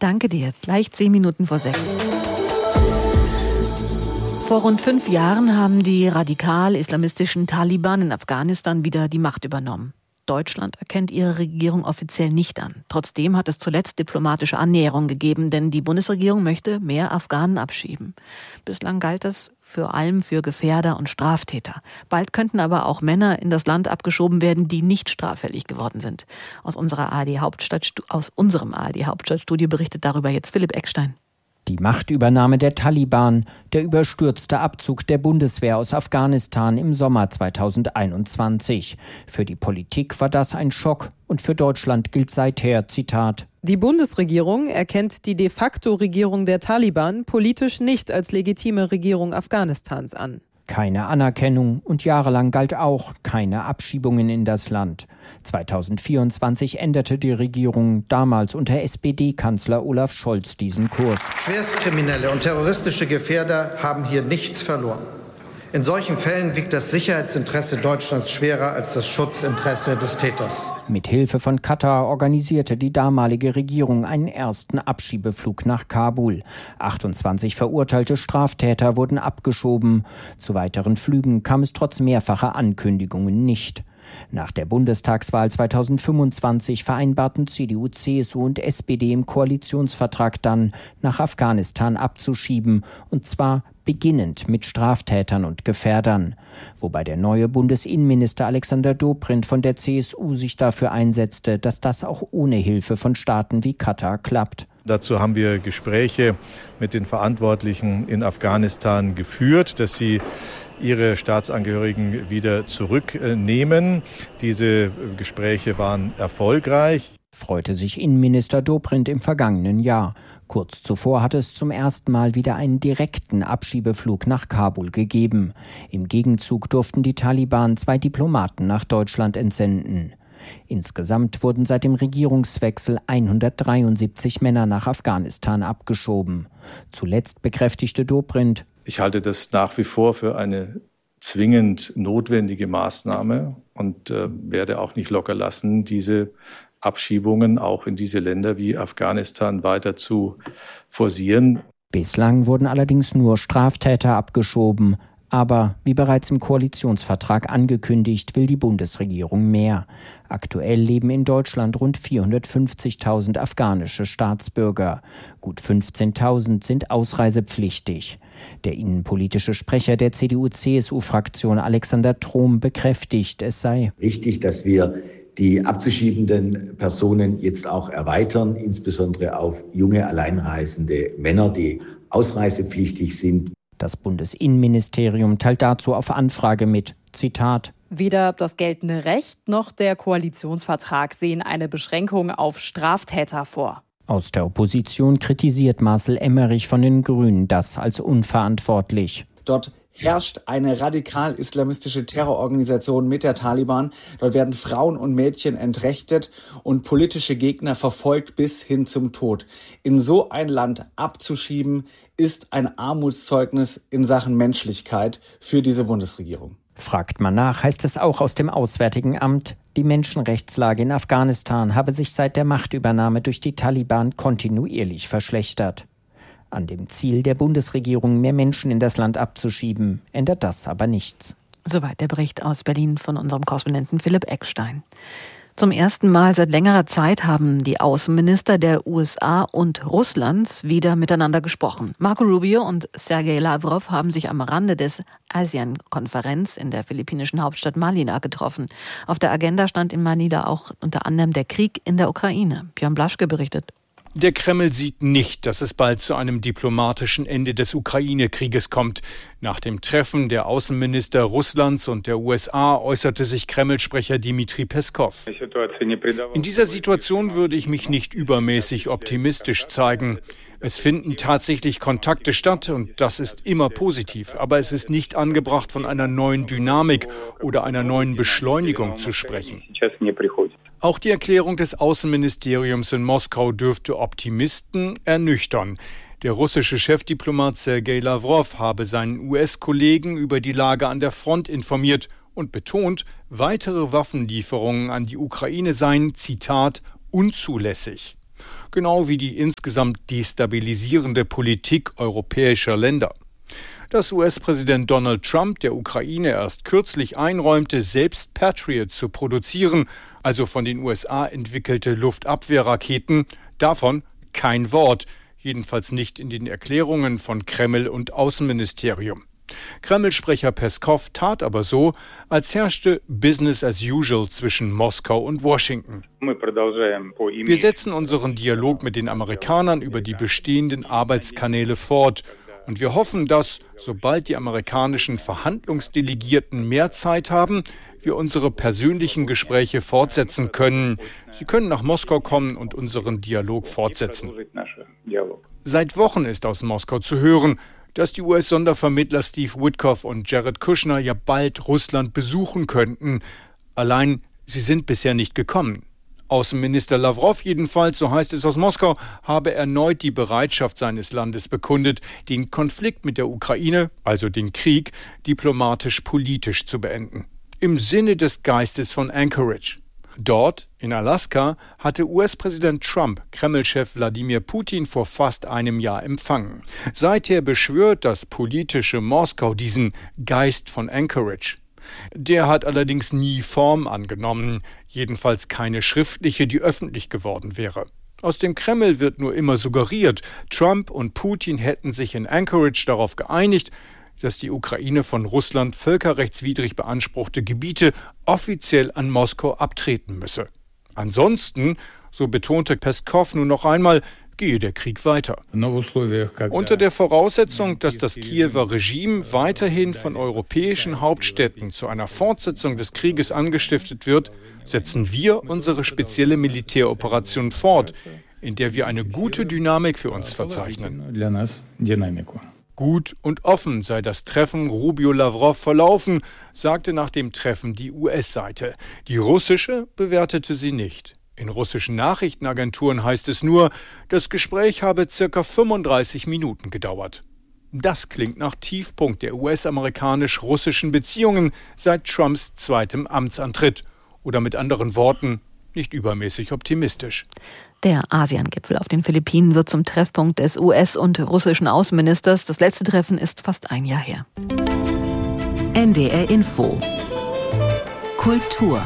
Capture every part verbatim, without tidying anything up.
Danke dir. Gleich zehn Minuten vor sechs. Vor rund fünf Jahren haben die radikal-islamistischen Taliban in Afghanistan wieder die Macht übernommen. Deutschland erkennt ihre Regierung offiziell nicht an. Trotzdem hat es zuletzt diplomatische Annäherung gegeben, denn die Bundesregierung möchte mehr Afghanen abschieben. Bislang galt das vor allem für Gefährder und Straftäter. Bald könnten aber auch Männer in das Land abgeschoben werden, die nicht straffällig geworden sind. Aus unserer A R D-Hauptstadt, aus unserem A R D-Hauptstadtstudio berichtet darüber jetzt Philipp Eckstein. Die Machtübernahme der Taliban, der überstürzte Abzug der Bundeswehr aus Afghanistan im Sommer zweitausendeinundzwanzig. Für die Politik war das ein Schock und für Deutschland gilt seither, Zitat: Die Bundesregierung erkennt die de facto Regierung der Taliban politisch nicht als legitime Regierung Afghanistans an. Keine Anerkennung und jahrelang galt auch keine Abschiebungen in das Land. zweitausendvierundzwanzig änderte die Regierung damals unter S P D-Kanzler Olaf Scholz diesen Kurs. Schwerstkriminelle und terroristische Gefährder haben hier nichts verloren. In solchen Fällen wiegt das Sicherheitsinteresse Deutschlands schwerer als das Schutzinteresse des Täters. Mit Hilfe von Katar organisierte die damalige Regierung einen ersten Abschiebeflug nach Kabul. achtundzwanzig verurteilte Straftäter wurden abgeschoben. Zu weiteren Flügen kam es trotz mehrfacher Ankündigungen nicht. Nach der Bundestagswahl zweitausendfünfundzwanzig vereinbarten C D U, C S U und S P D im Koalitionsvertrag dann, nach Afghanistan abzuschieben, und zwar beginnend mit Straftätern und Gefährdern. Wobei der neue Bundesinnenminister Alexander Dobrindt von der C S U sich dafür einsetzte, dass das auch ohne Hilfe von Staaten wie Katar klappt. Dazu haben wir Gespräche mit den Verantwortlichen in Afghanistan geführt, dass sie ihre Staatsangehörigen wieder zurücknehmen. Diese Gespräche waren erfolgreich. Freute sich Innenminister Dobrindt im vergangenen Jahr. Kurz zuvor hatte es zum ersten Mal wieder einen direkten Abschiebeflug nach Kabul gegeben. Im Gegenzug durften die Taliban zwei Diplomaten nach Deutschland entsenden. Insgesamt wurden seit dem Regierungswechsel hundertdreiundsiebzig Männer nach Afghanistan abgeschoben. Zuletzt bekräftigte Dobrindt: Ich halte das nach wie vor für eine zwingend notwendige Maßnahme und äh, werde auch nicht locker lassen, diese Abschiebungen auch in diese Länder wie Afghanistan weiter zu forcieren. Bislang wurden allerdings nur Straftäter abgeschoben. Aber wie bereits im Koalitionsvertrag angekündigt, will die Bundesregierung mehr. Aktuell leben in Deutschland rund vierhundertfünfzigtausend afghanische Staatsbürger. Gut fünfzehntausend sind ausreisepflichtig. Der innenpolitische Sprecher der C D U C S U-Fraktion Alexander Trom bekräftigt, es sei wichtig, dass wir die abzuschiebenden Personen jetzt auch erweitern, insbesondere auf junge alleinreisende Männer, die ausreisepflichtig sind. Das Bundesinnenministerium teilt dazu auf Anfrage mit, Zitat: Weder das geltende Recht noch der Koalitionsvertrag sehen eine Beschränkung auf Straftäter vor. Aus der Opposition kritisiert Marcel Emmerich von den Grünen das als unverantwortlich. Dort herrscht eine radikal-islamistische Terrororganisation mit der Taliban. Dort werden Frauen und Mädchen entrechtet und politische Gegner verfolgt bis hin zum Tod. In so ein Land abzuschieben, ist ein Armutszeugnis in Sachen Menschlichkeit für diese Bundesregierung. Fragt man nach, heißt es auch aus dem Auswärtigen Amt, die Menschenrechtslage in Afghanistan habe sich seit der Machtübernahme durch die Taliban kontinuierlich verschlechtert. An dem Ziel der Bundesregierung, mehr Menschen in das Land abzuschieben, ändert das aber nichts. Soweit der Bericht aus Berlin von unserem Korrespondenten Philipp Eckstein. Zum ersten Mal seit längerer Zeit haben die Außenminister der U S A und Russlands wieder miteinander gesprochen. Marco Rubio und Sergei Lavrov haben sich am Rande des ASEAN-Konferenz in der philippinischen Hauptstadt Manila getroffen. Auf der Agenda stand in Manila auch unter anderem der Krieg in der Ukraine. Björn Blaschke berichtet. Der Kreml sieht nicht, dass es bald zu einem diplomatischen Ende des Ukraine-Krieges kommt. Nach dem Treffen der Außenminister Russlands und der U S A äußerte sich Kreml-Sprecher Dmitri Peskov. In dieser Situation würde ich mich nicht übermäßig optimistisch zeigen. Es finden tatsächlich Kontakte statt und das ist immer positiv. Aber es ist nicht angebracht, von einer neuen Dynamik oder einer neuen Beschleunigung zu sprechen. Auch die Erklärung des Außenministeriums in Moskau dürfte Optimisten ernüchtern. Der russische Chefdiplomat Sergei Lavrov habe seinen U S-Kollegen über die Lage an der Front informiert und betont, weitere Waffenlieferungen an die Ukraine seien, Zitat, unzulässig. genau wie die insgesamt destabilisierende Politik europäischer Länder. Dass U S-Präsident Donald Trump der Ukraine erst kürzlich einräumte, selbst Patriot zu produzieren, also von den U S A entwickelte Luftabwehrraketen, davon kein Wort, jedenfalls nicht in den Erklärungen von Kreml und Außenministerium. Kreml-Sprecher Peskow tat aber so, als herrschte Business as usual zwischen Moskau und Washington. Wir setzen unseren Dialog mit den Amerikanern über die bestehenden Arbeitskanäle fort. Und wir hoffen, dass, sobald die amerikanischen Verhandlungsdelegierten mehr Zeit haben, wir unsere persönlichen Gespräche fortsetzen können. Sie können nach Moskau kommen und unseren Dialog fortsetzen. Seit Wochen ist aus Moskau zu hören, dass die U S-Sondervermittler Steve Witkoff und Jared Kushner ja bald Russland besuchen könnten. Allein, sie sind bisher nicht gekommen. Außenminister Lavrov jedenfalls, so heißt es aus Moskau, habe erneut die Bereitschaft seines Landes bekundet, den Konflikt mit der Ukraine, also den Krieg, diplomatisch-politisch zu beenden. Im Sinne des Geistes von Anchorage. Dort, in Alaska, hatte U S-Präsident Trump Kreml-Chef Wladimir Putin vor fast einem Jahr empfangen. Seither beschwört das politische Moskau diesen Geist von Anchorage. Der hat allerdings nie Form angenommen, jedenfalls keine schriftliche, die öffentlich geworden wäre. Aus dem Kreml wird nur immer suggeriert, Trump und Putin hätten sich in Anchorage darauf geeinigt, dass die Ukraine von Russland völkerrechtswidrig beanspruchte Gebiete offiziell an Moskau abtreten müsse. Ansonsten, so betonte Peskow nun noch einmal, gehe der Krieg weiter. Unter der Voraussetzung, dass das Kiewer Regime weiterhin von europäischen Hauptstädten zu einer Fortsetzung des Krieges angestiftet wird, setzen wir unsere spezielle Militäroperation fort, in der wir eine gute Dynamik für uns verzeichnen. Gut und offen sei das Treffen Rubio-Lavrov verlaufen, sagte nach dem Treffen die U S-Seite. Die russische bewertete sie nicht. In russischen Nachrichtenagenturen heißt es nur, das Gespräch habe circa fünfunddreißig Minuten gedauert. Das klingt nach Tiefpunkt der U S-amerikanisch-russischen Beziehungen seit Trumps zweitem Amtsantritt. Oder mit anderen Worten, nicht übermäßig optimistisch. Der ASEAN-Gipfel auf den Philippinen wird zum Treffpunkt des U S- und russischen Außenministers. Das letzte Treffen ist fast ein Jahr her. N D R Info. Kultur.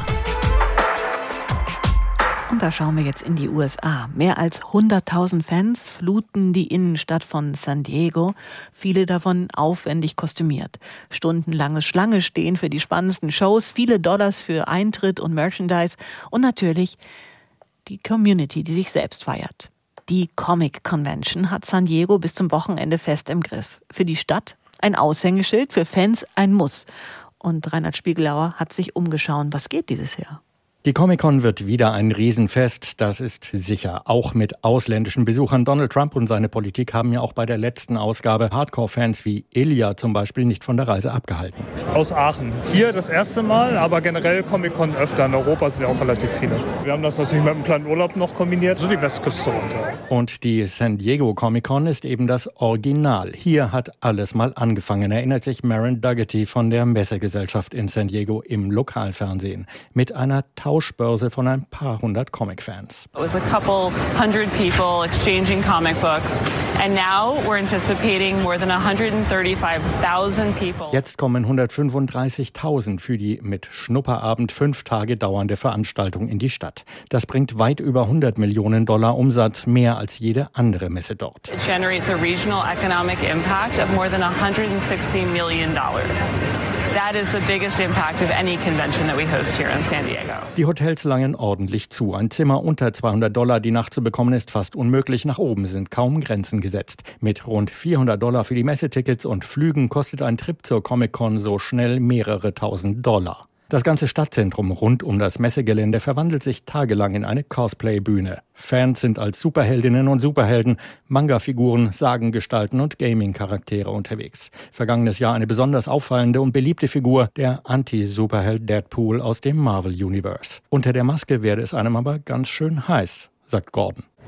Und da schauen wir jetzt in die U S A. Mehr als hunderttausend Fans fluten die Innenstadt von San Diego, viele davon aufwendig kostümiert. Stundenlange Schlange stehen für die spannendsten Shows, viele Dollars für Eintritt und Merchandise und natürlich die Community, die sich selbst feiert. Die Comic Convention hat San Diego bis zum Wochenende fest im Griff. Für die Stadt ein Aushängeschild, für Fans ein Muss. Und Reinhard Spiegelauer hat sich umgeschaut, was geht dieses Jahr? Die Comic-Con wird wieder ein Riesenfest, das ist sicher, auch mit ausländischen Besuchern. Donald Trump und seine Politik haben ja auch bei der letzten Ausgabe Hardcore-Fans wie Ilja zum Beispiel nicht von der Reise abgehalten. Aus Aachen. Hier das erste Mal, aber generell Comic-Con öfter. In Europa sind ja auch relativ viele. Wir haben das natürlich mit einem kleinen Urlaub noch kombiniert, so die Westküste runter. Und die San Diego Comic-Con ist eben das Original. Hier hat alles mal angefangen, erinnert sich Maren Dougherty von der Messegesellschaft in San Diego im Lokalfernsehen. Mit einer Tauschbörse von ein paar hundert Comic-Fans. It was a couple hundred people exchanging comic books and now we're anticipating more than one hundred thirty-five thousand people. Jetzt kommen hundertfünfunddreißigtausend für die mit Schnupperabend fünf Tage dauernde Veranstaltung in die Stadt. Das bringt weit über hundert Millionen Dollar Umsatz, mehr als jede andere Messe dort. It generates a regional economic impact of more than one hundred sixty million dollars. That is the biggest impact of any convention that we host here in San Diego. Die Hotels langen ordentlich zu. Ein Zimmer unter zweihundert Dollar die Nacht zu bekommen ist fast unmöglich. Nach oben sind kaum Grenzen gesetzt. Mit rund vierhundert Dollar für die Messetickets und Flügen kostet ein Trip zur Comic-Con so schnell mehrere tausend Dollar. Das ganze Stadtzentrum rund um das Messegelände verwandelt sich tagelang in eine Cosplay-Bühne. Fans sind als Superheldinnen und Superhelden, Manga-Figuren, Sagengestalten und Gaming-Charaktere unterwegs. Vergangenes Jahr eine besonders auffallende und beliebte Figur, der Anti-Superheld Deadpool aus dem Marvel-Universe. Unter der Maske werde es einem aber ganz schön heiß, sagt Gordon.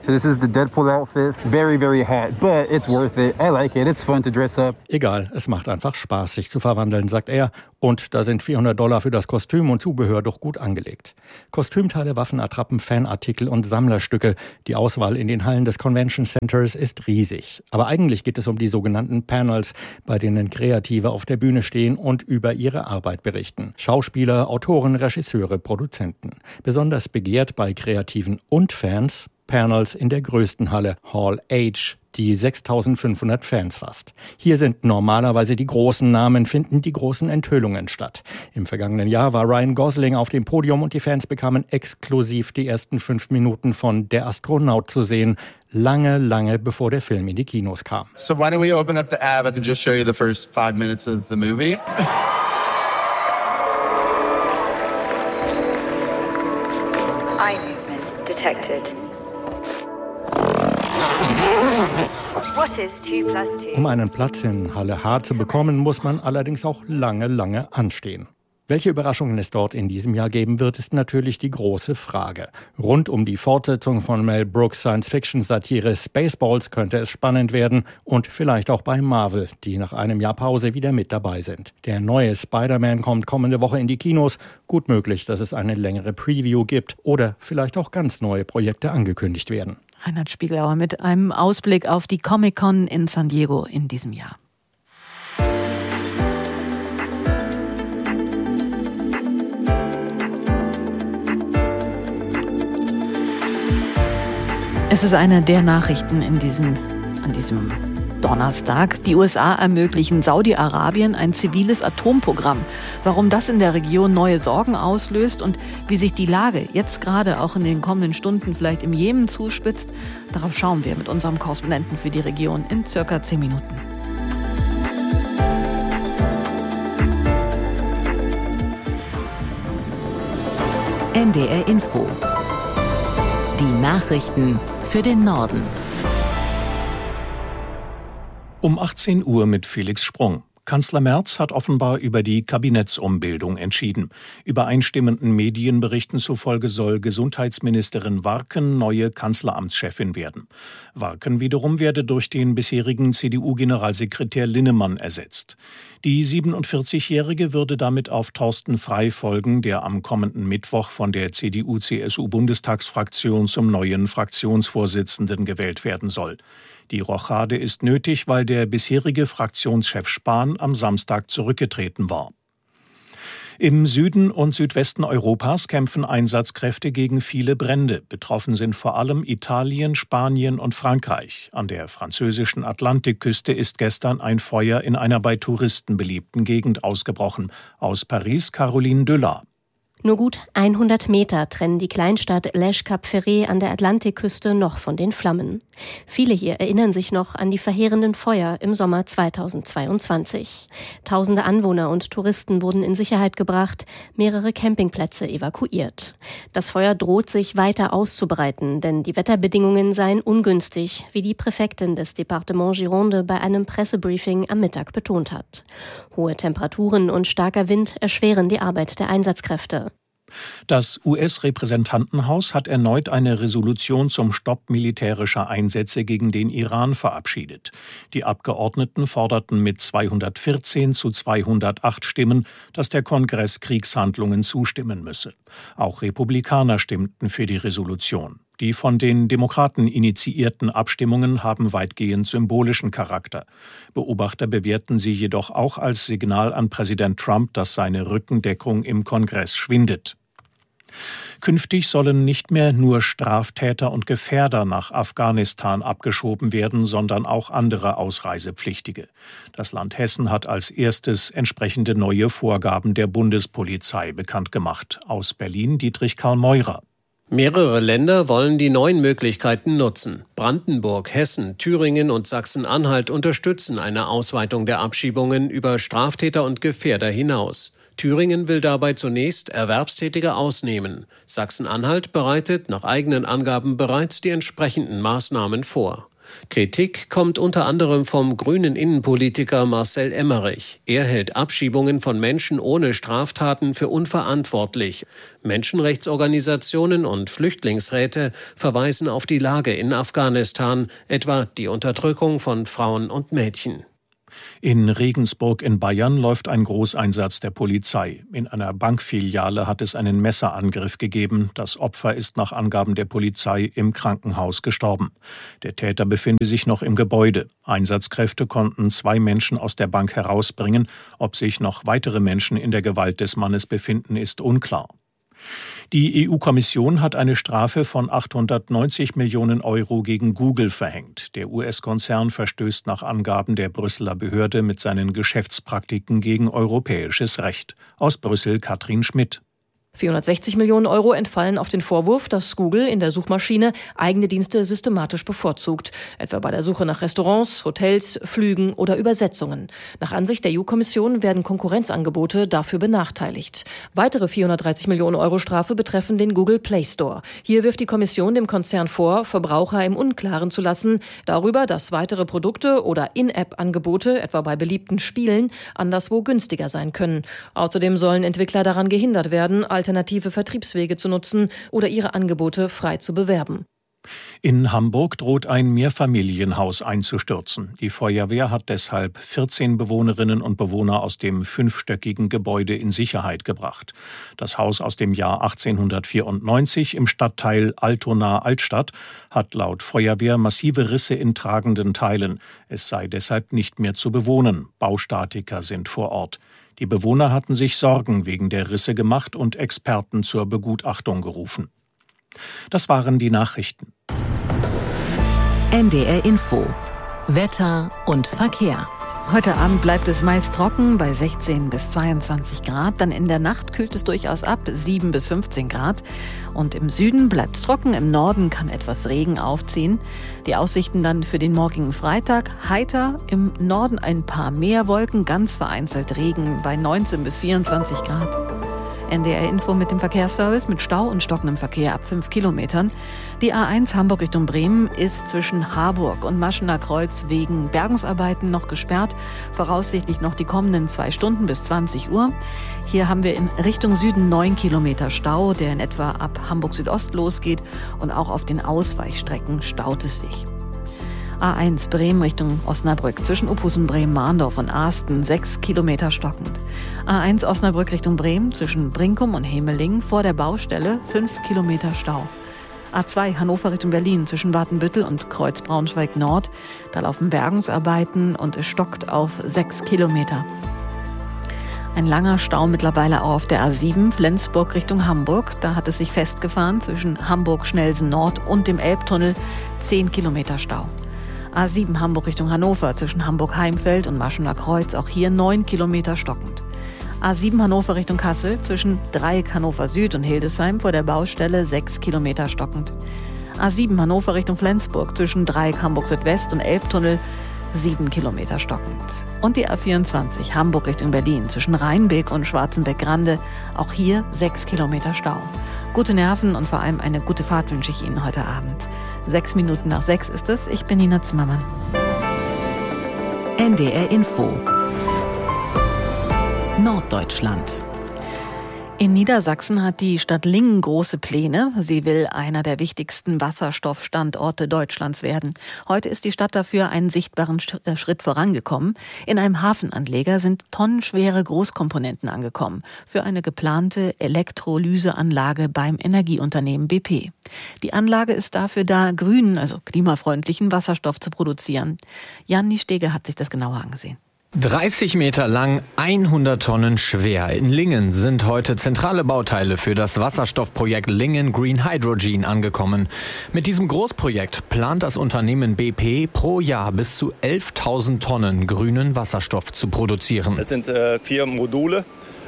So this is the Deadpool outfit. Very, very hot, but it's worth it. I like it. It's fun to dress up. Egal, es macht einfach Spaß, sich zu verwandeln, sagt er. Und da sind vierhundert Dollar für das Kostüm und Zubehör doch gut angelegt. Kostümteile, Waffen, Attrappen, Fanartikel und Sammlerstücke. Die Auswahl in den Hallen des Convention Centers ist riesig. Aber eigentlich geht es um die sogenannten Panels, bei denen Kreative auf der Bühne stehen und über ihre Arbeit berichten. Schauspieler, Autoren, Regisseure, Produzenten. Besonders begehrt bei Kreativen und Fans Panels in der größten Halle, Hall H, die sechstausendfünfhundert Fans fasst. Hier sind normalerweise die großen Namen, finden die großen Enthüllungen statt. Im vergangenen Jahr war Ryan Gosling auf dem Podium und die Fans bekamen exklusiv die ersten fünf Minuten von Der Astronaut zu sehen, lange, lange bevor der Film in die Kinos kam. So why don't we open up the app? I can just show you the first five minutes of the movie. Eye movement detected. What is two plus two? Um einen Platz in Halle H zu bekommen, muss man allerdings auch lange, lange anstehen. Welche Überraschungen es dort in diesem Jahr geben wird, ist natürlich die große Frage. Rund um die Fortsetzung von Mel Brooks Science-Fiction-Satire Spaceballs könnte es spannend werden und vielleicht auch bei Marvel, die nach einem Jahr Pause wieder mit dabei sind. Der neue Spider-Man kommt kommende Woche in die Kinos. Gut möglich, dass es eine längere Preview gibt oder vielleicht auch ganz neue Projekte angekündigt werden. Reinhard Spiegelauer mit einem Ausblick auf die Comic-Con in San Diego in diesem Jahr. Es ist eine der Nachrichten in diesem, an diesem Donnerstag. Die U S A ermöglichen Saudi-Arabien ein ziviles Atomprogramm. Warum das in der Region neue Sorgen auslöst und wie sich die Lage jetzt gerade auch in den kommenden Stunden vielleicht im Jemen zuspitzt, darauf schauen wir mit unserem Korrespondenten für die Region in circa zehn Minuten. N D R Info. Die Nachrichten für den Norden. Um achtzehn Uhr mit Felix Sprung. Kanzler Merz hat offenbar über die Kabinettsumbildung entschieden. Übereinstimmenden Medienberichten zufolge soll Gesundheitsministerin Warken neue Kanzleramtschefin werden. Warken wiederum werde durch den bisherigen C D U-Generalsekretär Linnemann ersetzt. Die siebenundvierzigjährige würde damit auf Thorsten Frey folgen, der am kommenden Mittwoch von der C D U-C S U-Bundestagsfraktion zum neuen Fraktionsvorsitzenden gewählt werden soll. Die Rochade ist nötig, weil der bisherige Fraktionschef Spahn am Samstag zurückgetreten war. Im Süden und Südwesten Europas kämpfen Einsatzkräfte gegen viele Brände. Betroffen sind vor allem Italien, Spanien und Frankreich. An der französischen Atlantikküste ist gestern ein Feuer in einer bei Touristen beliebten Gegend ausgebrochen. Aus Paris Caroline Düller. Nur gut hundert Meter trennen die Kleinstadt Lèche-Cap-Ferré an der Atlantikküste noch von den Flammen. Viele hier erinnern sich noch an die verheerenden Feuer im Sommer zweitausendzweiundzwanzig. Tausende Anwohner und Touristen wurden in Sicherheit gebracht, mehrere Campingplätze evakuiert. Das Feuer droht sich weiter auszubreiten, denn die Wetterbedingungen seien ungünstig, wie die Präfektin des Departement Gironde bei einem Pressebriefing am Mittag betont hat. Hohe Temperaturen und starker Wind erschweren die Arbeit der Einsatzkräfte. Das U S-Repräsentantenhaus hat erneut eine Resolution zum Stopp militärischer Einsätze gegen den Iran verabschiedet. Die Abgeordneten forderten mit zweihundertvierzehn zu zweihundertacht Stimmen, dass der Kongress Kriegshandlungen zustimmen müsse. Auch Republikaner stimmten für die Resolution. Die von den Demokraten initiierten Abstimmungen haben weitgehend symbolischen Charakter. Beobachter bewerten sie jedoch auch als Signal an Präsident Trump, dass seine Rückendeckung im Kongress schwindet. Künftig sollen nicht mehr nur Straftäter und Gefährder nach Afghanistan abgeschoben werden, sondern auch andere Ausreisepflichtige. Das Land Hessen hat als erstes entsprechende neue Vorgaben der Bundespolizei bekannt gemacht. Aus Berlin Dietrich Karl Meurer. Mehrere Länder wollen die neuen Möglichkeiten nutzen. Brandenburg, Hessen, Thüringen und Sachsen-Anhalt unterstützen eine Ausweitung der Abschiebungen über Straftäter und Gefährder hinaus. Thüringen will dabei zunächst Erwerbstätige ausnehmen. Sachsen-Anhalt bereitet nach eigenen Angaben bereits die entsprechenden Maßnahmen vor. Kritik kommt unter anderem vom grünen Innenpolitiker Marcel Emmerich. Er hält Abschiebungen von Menschen ohne Straftaten für unverantwortlich. Menschenrechtsorganisationen und Flüchtlingsräte verweisen auf die Lage in Afghanistan, etwa die Unterdrückung von Frauen und Mädchen. In Regensburg in Bayern läuft ein Großeinsatz der Polizei. In einer Bankfiliale hat es einen Messerangriff gegeben. Das Opfer ist nach Angaben der Polizei im Krankenhaus gestorben. Der Täter befinde sich noch im Gebäude. Einsatzkräfte konnten zwei Menschen aus der Bank herausbringen. Ob sich noch weitere Menschen in der Gewalt des Mannes befinden, ist unklar. Die E U-Kommission hat eine Strafe von achthundertneunzig Millionen Euro gegen Google verhängt. Der U S-Konzern verstößt nach Angaben der Brüsseler Behörde mit seinen Geschäftspraktiken gegen europäisches Recht. Aus Brüssel Katrin Schmidt. vierhundertsechzig Millionen Euro entfallen auf den Vorwurf, dass Google in der Suchmaschine eigene Dienste systematisch bevorzugt, etwa bei der Suche nach Restaurants, Hotels, Flügen oder Übersetzungen. Nach Ansicht der E U-Kommission werden Konkurrenzangebote dafür benachteiligt. Weitere vierhundertdreißig Millionen Euro Strafe betreffen den Google Play Store. Hier wirft die Kommission dem Konzern vor, Verbraucher im Unklaren zu lassen darüber, dass weitere Produkte oder In-App-Angebote, etwa bei beliebten Spielen, anderswo günstiger sein können. Außerdem sollen Entwickler daran gehindert werden, alternative Vertriebswege zu nutzen oder ihre Angebote frei zu bewerben. In Hamburg droht ein Mehrfamilienhaus einzustürzen. Die Feuerwehr hat deshalb vierzehn Bewohnerinnen und Bewohner aus dem fünfstöckigen Gebäude in Sicherheit gebracht. Das Haus aus dem Jahr achtzehnhundertvierundneunzig im Stadtteil Altona-Altstadt hat laut Feuerwehr massive Risse in tragenden Teilen. Es sei deshalb nicht mehr zu bewohnen. Baustatiker sind vor Ort. Die Bewohner hatten sich Sorgen wegen der Risse gemacht und Experten zur Begutachtung gerufen. Das waren die Nachrichten. N D R Info. Wetter und Verkehr. Heute Abend bleibt es meist trocken bei sechzehn bis zweiundzwanzig Grad. Dann in der Nacht kühlt es durchaus ab, sieben bis fünfzehn Grad. Und im Süden bleibt es trocken, im Norden kann etwas Regen aufziehen. Die Aussichten dann für den morgigen Freitag: heiter, im Norden ein paar mehr Wolken, ganz vereinzelt Regen bei neunzehn bis vierundzwanzig Grad. N D R Info mit dem Verkehrsservice mit Stau und stockendem Verkehr ab fünf Kilometern. Die A eins Hamburg Richtung Bremen ist zwischen Harburg und Maschener Kreuz wegen Bergungsarbeiten noch gesperrt. Voraussichtlich noch die kommenden zwei Stunden bis zwanzig Uhr. Hier haben wir in Richtung Süden neun Kilometer Stau, der in etwa ab Hamburg Südost losgeht. Und auch auf den Ausweichstrecken staut es sich. A eins Bremen Richtung Osnabrück zwischen Uphusen, Bremen, Mahndorf und Asten sechs Kilometer stockend. A eins Osnabrück Richtung Bremen zwischen Brinkum und Hemeling vor der Baustelle fünf Kilometer Stau. A zwei Hannover Richtung Berlin zwischen Watenbüttel und Kreuz Braunschweig Nord. Da laufen Bergungsarbeiten und es stockt auf sechs Kilometer. Ein langer Stau mittlerweile auch auf der A sieben Flensburg Richtung Hamburg. Da hat es sich festgefahren zwischen Hamburg-Schnelsen Nord und dem Elbtunnel zehn Kilometer Stau. A sieben Hamburg Richtung Hannover zwischen Hamburg-Heimfeld und Maschener Kreuz, auch hier neun Kilometer stockend. A sieben Hannover Richtung Kassel zwischen Dreieck Hannover Süd und Hildesheim vor der Baustelle sechs Kilometer stockend. A sieben Hannover Richtung Flensburg zwischen Dreieck Hamburg Südwest und Elbtunnel sieben Kilometer stockend. Und die A vierundzwanzig Hamburg Richtung Berlin zwischen Rheinbeck und Schwarzenbeck-Grande, auch hier sechs Kilometer Stau. Gute Nerven und vor allem eine gute Fahrt wünsche ich Ihnen heute Abend. Sechs Minuten nach sechs ist es. Ich bin Nina Zimmermann. N D R Info. Norddeutschland. In Niedersachsen hat die Stadt Lingen große Pläne. Sie will einer der wichtigsten Wasserstoffstandorte Deutschlands werden. Heute ist die Stadt dafür einen sichtbaren Schritt vorangekommen. In einem Hafenanleger sind tonnenschwere Großkomponenten angekommen für eine geplante Elektrolyseanlage beim Energieunternehmen B P. Die Anlage ist dafür da, grünen, also klimafreundlichen Wasserstoff zu produzieren. Jan Niestege hat sich das genauer angesehen. dreißig Meter lang, hundert Tonnen schwer. In Lingen sind heute zentrale Bauteile für das Wasserstoffprojekt Lingen Green Hydrogen angekommen. Mit diesem Großprojekt plant das Unternehmen B P pro Jahr bis zu elftausend Tonnen grünen Wasserstoff zu produzieren. Es sind äh, vier Module.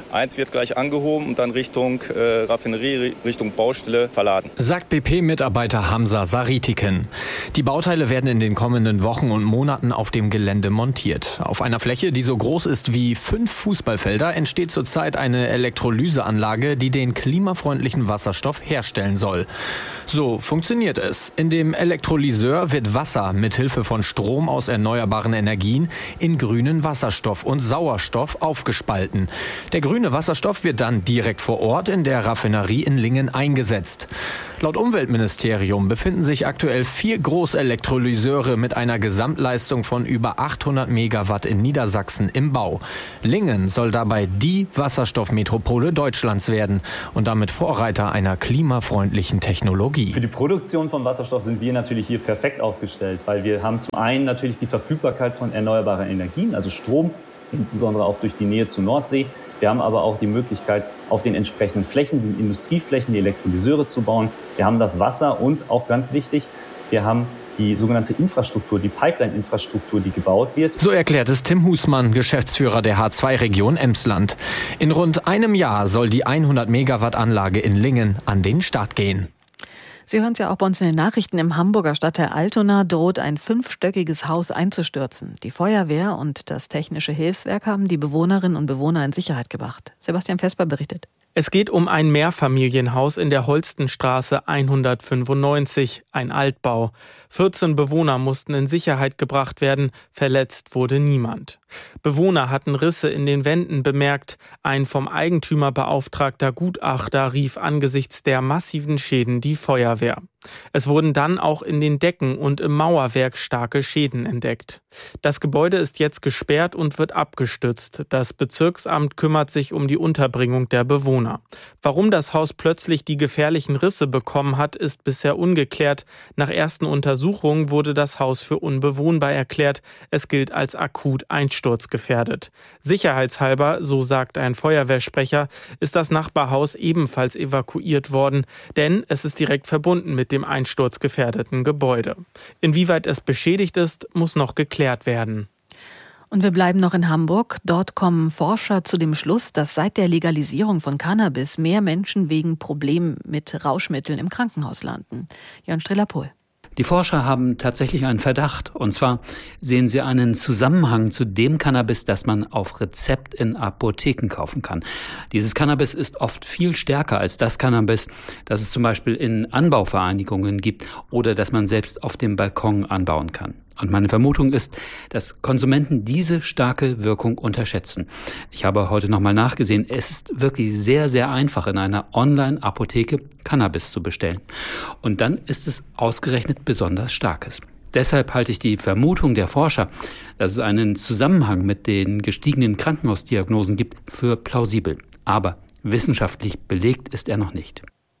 Eins wird gleich angehoben und dann Richtung äh, Raffinerie, Richtung Baustelle verladen. Sagt B P-Mitarbeiter Hamza Saritiken. Die Bauteile werden in den kommenden Wochen und Monaten auf dem Gelände montiert. Auf einer Fläche, die so groß ist wie fünf Fußballfelder, entsteht zurzeit eine Elektrolyseanlage, die den klimafreundlichen Wasserstoff herstellen soll. So funktioniert es. In dem Elektrolyseur wird Wasser mit Hilfe von Strom aus erneuerbaren Energien in grünen Wasserstoff und Sauerstoff aufgespalten. Der grüne Wasserstoff wird dann direkt vor Ort in der Raffinerie in Lingen eingesetzt. Laut Umweltministerium befinden sich aktuell vier Großelektrolyseure mit einer Gesamtleistung von über achthundert Megawatt in Niedersachsen im Bau. Lingen soll dabei die Wasserstoffmetropole Deutschlands werden und damit Vorreiter einer klimafreundlichen Technologie. Für die Produktion von Wasserstoff sind wir natürlich hier perfekt aufgestellt, weil wir haben zum einen natürlich die Verfügbarkeit von erneuerbaren Energien, also Strom, insbesondere auch durch die Nähe zur Nordsee. Wir haben aber auch die Möglichkeit, auf den entsprechenden Flächen, den Industrieflächen, die Elektrolyseure zu bauen. Wir haben das Wasser und auch ganz wichtig, wir haben die sogenannte Infrastruktur, die Pipeline-Infrastruktur, die gebaut wird. So erklärt es Tim Husmann, Geschäftsführer der H zwei Region Emsland. In rund einem Jahr soll die hundert Megawatt Anlage in Lingen an den Start gehen. Sie hören es ja auch bei uns in den Nachrichten. Im Hamburger Stadtteil Altona droht ein fünfstöckiges Haus einzustürzen. Die Feuerwehr und das Technische Hilfswerk haben die Bewohnerinnen und Bewohner in Sicherheit gebracht. Sebastian Vesper berichtet. Es geht um ein Mehrfamilienhaus in der Holstenstraße hundertfünfundneunzig, ein Altbau. vierzehn Bewohner mussten in Sicherheit gebracht werden, verletzt wurde niemand. Bewohner hatten Risse in den Wänden bemerkt. Ein vom Eigentümer beauftragter Gutachter rief angesichts der massiven Schäden die Feuerwehr. Es wurden dann auch in den Decken und im Mauerwerk starke Schäden entdeckt. Das Gebäude ist jetzt gesperrt und wird abgestützt. Das Bezirksamt kümmert sich um die Unterbringung der Bewohner. Warum das Haus plötzlich die gefährlichen Risse bekommen hat, ist bisher ungeklärt. Nach ersten Untersuchungen wurde das Haus für unbewohnbar erklärt. Es gilt als akut einsturzgefährdet. Sicherheitshalber, so sagt ein Feuerwehrsprecher, ist das Nachbarhaus ebenfalls evakuiert worden, denn es ist direkt verbunden mit dem einsturzgefährdeten Gebäude. Inwieweit es beschädigt ist, muss noch geklärt werden. Und wir bleiben noch in Hamburg. Dort kommen Forscher zu dem Schluss, dass seit der Legalisierung von Cannabis mehr Menschen wegen Problemen mit Rauschmitteln im Krankenhaus landen. Jörn Streller-Pohl. Die Forscher haben tatsächlich einen Verdacht. Und zwar sehen sie einen Zusammenhang zu dem Cannabis, das man auf Rezept in Apotheken kaufen kann. Dieses Cannabis ist oft viel stärker als das Cannabis, das es zum Beispiel in Anbauvereinigungen gibt oder das man selbst auf dem Balkon anbauen kann. Und meine Vermutung ist, dass Konsumenten diese starke Wirkung unterschätzen. Ich habe heute nochmal nachgesehen, es ist wirklich sehr, sehr einfach, in einer Online-Apotheke Cannabis zu bestellen. Und dann ist es ausgerechnet besonders starkes. Deshalb halte ich die Vermutung der Forscher, dass es einen Zusammenhang mit den gestiegenen Krankenhausdiagnosen gibt, für plausibel. Aber wissenschaftlich belegt ist er noch nicht.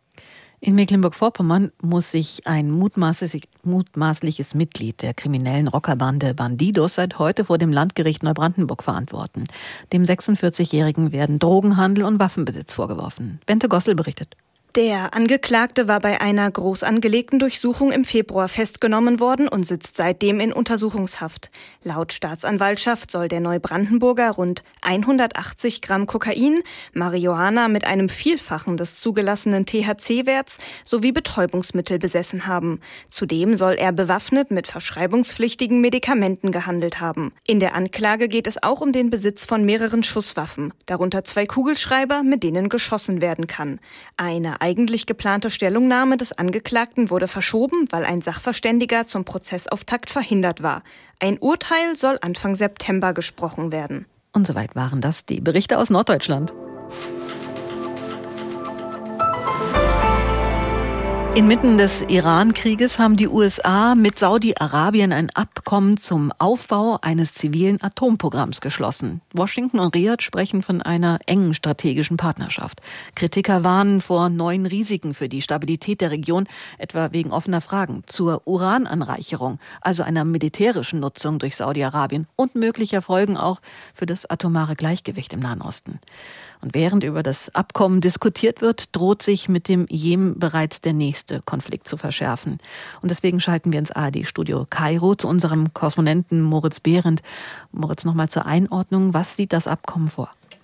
In Mecklenburg-Vorpommern muss sich ein mutmaßlich, mutmaßliches Mitglied der kriminellen Rockerbande Bandidos seit heute vor dem Landgericht Neubrandenburg verantworten. Dem sechsundvierzigjährigen werden Drogenhandel und Waffenbesitz vorgeworfen. Bente Gossel berichtet. Der Angeklagte war bei einer groß angelegten Durchsuchung im Februar festgenommen worden und sitzt seitdem in Untersuchungshaft. Laut Staatsanwaltschaft soll der Neubrandenburger rund hundertachtzig Gramm Kokain, Marihuana mit einem Vielfachen des zugelassenen T H C-Werts sowie Betäubungsmittel besessen haben. Zudem soll er bewaffnet mit verschreibungspflichtigen Medikamenten gehandelt haben. In der Anklage geht es auch um den Besitz von mehreren Schusswaffen, darunter zwei Kugelschreiber, mit denen geschossen werden kann. Eine eigentlich geplante Stellungnahme des Angeklagten wurde verschoben, weil ein Sachverständiger zum Prozessauftakt verhindert war. Ein Urteil soll Anfang September gesprochen werden. Und soweit waren das die Berichte aus Norddeutschland. Inmitten des Iran-Krieges haben die U S A mit Saudi-Arabien ein Abkommen zum Aufbau eines zivilen Atomprogramms geschlossen. Washington und Riad sprechen von einer engen strategischen Partnerschaft. Kritiker warnen vor neuen Risiken für die Stabilität der Region, etwa wegen offener Fragen zur Urananreicherung, also einer militärischen Nutzung durch Saudi-Arabien und möglicher Folgen auch für das atomare Gleichgewicht im Nahen Osten. Und während über das Abkommen diskutiert wird, droht sich mit dem Jemen bereits der nächste Konflikt zu verschärfen. Und deswegen schalten wir ins A R D-Studio Kairo zu unserem Korrespondenten Moritz Behrendt. Moritz, nochmal zur Einordnung. Was sieht das Abkommen vor?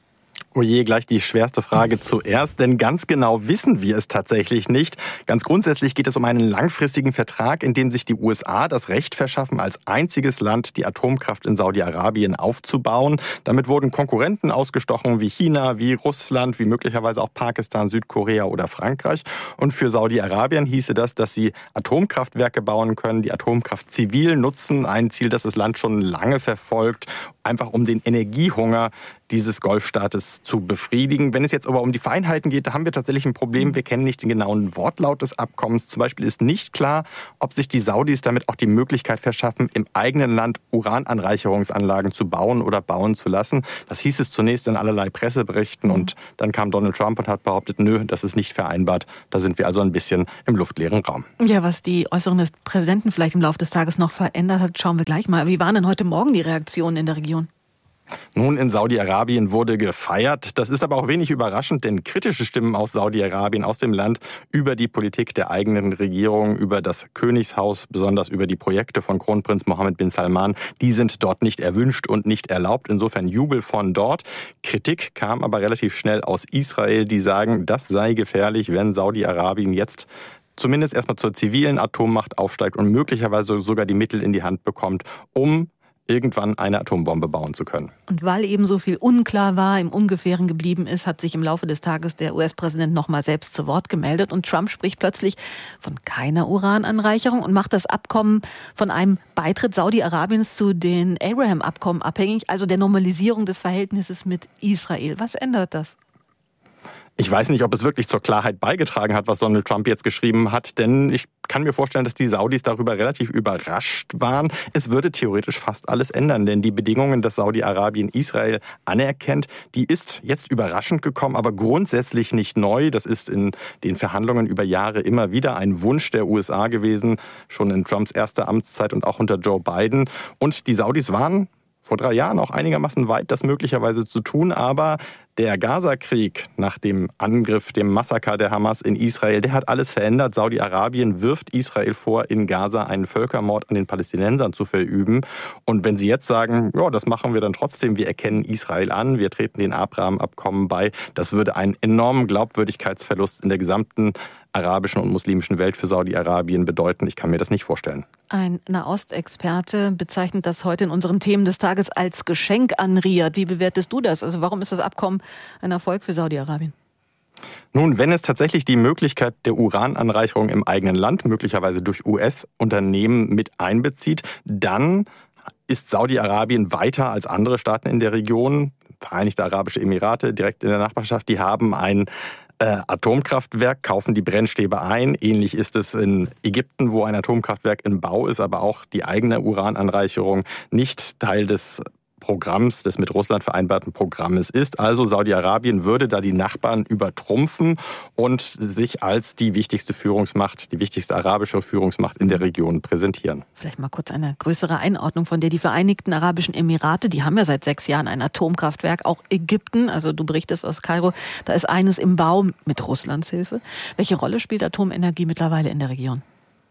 Oh je, gleich die schwerste Frage zuerst, denn ganz genau wissen wir es tatsächlich nicht. Ganz grundsätzlich geht es um einen langfristigen Vertrag, in dem sich die U S A das Recht verschaffen, als einziges Land die Atomkraft in Saudi-Arabien aufzubauen. Damit wurden Konkurrenten ausgestochen wie China, wie Russland, wie möglicherweise auch Pakistan, Südkorea oder Frankreich. Und für Saudi-Arabien hieße das, dass sie Atomkraftwerke bauen können, die Atomkraft zivil nutzen. Ein Ziel, das das Land schon lange verfolgt, einfach um den Energiehunger dieses Golfstaates zu befriedigen. Wenn es jetzt aber um die Feinheiten geht, da haben wir tatsächlich ein Problem. Wir kennen nicht den genauen Wortlaut des Abkommens. Zum Beispiel ist nicht klar, ob sich die Saudis damit auch die Möglichkeit verschaffen, im eigenen Land Urananreicherungsanlagen zu bauen oder bauen zu lassen. Das hieß es zunächst in allerlei Presseberichten und dann kam Donald Trump und hat behauptet, nö, das ist nicht vereinbart. Da sind wir also ein bisschen im luftleeren Raum. Ja, was die Äußerungen des Präsidenten vielleicht im Laufe des Tages noch verändert hat, schauen wir gleich mal. Wie waren denn heute Morgen die Reaktionen in der Region? Nun, in Saudi-Arabien wurde gefeiert. Das ist aber auch wenig überraschend, denn kritische Stimmen aus Saudi-Arabien, aus dem Land, über die Politik der eigenen Regierung, über das Königshaus, besonders über die Projekte von Kronprinz Mohammed bin Salman, die sind dort nicht erwünscht und nicht erlaubt. Insofern Jubel von dort. Kritik kam aber relativ schnell aus Israel, die sagen, das sei gefährlich, wenn Saudi-Arabien jetzt zumindest erstmal zur zivilen Atommacht aufsteigt und möglicherweise sogar die Mittel in die Hand bekommt, um irgendwann eine Atombombe bauen zu können. Und weil eben so viel unklar war, im Ungefähren geblieben ist, hat sich im Laufe des Tages der U S-Präsident noch mal selbst zu Wort gemeldet. Und Trump spricht plötzlich von keiner Urananreicherung und macht das Abkommen von einem Beitritt Saudi-Arabiens zu den Abraham-Abkommen abhängig, also der Normalisierung des Verhältnisses mit Israel. Was ändert das? Ich weiß nicht, ob es wirklich zur Klarheit beigetragen hat, was Donald Trump jetzt geschrieben hat, denn ich kann mir vorstellen, dass die Saudis darüber relativ überrascht waren. Es würde theoretisch fast alles ändern, denn die Bedingungen, dass Saudi-Arabien Israel anerkennt, die ist jetzt überraschend gekommen, aber grundsätzlich nicht neu. Das ist in den Verhandlungen über Jahre immer wieder ein Wunsch der U S A gewesen, schon in Trumps erster Amtszeit und auch unter Joe Biden. Und die Saudis waren vor drei Jahren auch einigermaßen weit, das möglicherweise zu tun, aber der Gaza-Krieg nach dem Angriff, dem Massaker der Hamas in Israel, der hat alles verändert. Saudi-Arabien wirft Israel vor, in Gaza einen Völkermord an den Palästinensern zu verüben. Und wenn sie jetzt sagen, ja, das machen wir dann trotzdem, wir erkennen Israel an, wir treten den Abraham-Abkommen bei, das würde einen enormen Glaubwürdigkeitsverlust in der gesamten arabischen und muslimischen Welt für Saudi-Arabien bedeuten. Ich kann mir das nicht vorstellen. Ein Nahostexperte bezeichnet das heute in unseren Themen des Tages als Geschenk an Riyadh. Wie bewertest du das? Also warum ist das Abkommen ein Erfolg für Saudi-Arabien? Nun, wenn es tatsächlich die Möglichkeit der Urananreicherung im eigenen Land, möglicherweise durch U S-Unternehmen mit einbezieht, dann ist Saudi-Arabien weiter als andere Staaten in der Region. Vereinigte Arabische Emirate direkt in der Nachbarschaft, die haben ein Atomkraftwerk, kaufen die Brennstäbe ein. Ähnlich ist es in Ägypten, wo ein Atomkraftwerk im Bau ist, aber auch die eigene Urananreicherung nicht Teil des Programms, des mit Russland vereinbarten Programmes ist. Also Saudi-Arabien würde da die Nachbarn übertrumpfen und sich als die wichtigste Führungsmacht, die wichtigste arabische Führungsmacht in der Region präsentieren. Vielleicht mal kurz eine größere Einordnung von der. Die Vereinigten Arabischen Emirate, die haben ja seit sechs Jahren ein Atomkraftwerk. Auch Ägypten, also du berichtest aus Kairo, da ist eines im Bau mit Russlands Hilfe. Welche Rolle spielt Atomenergie mittlerweile in der Region?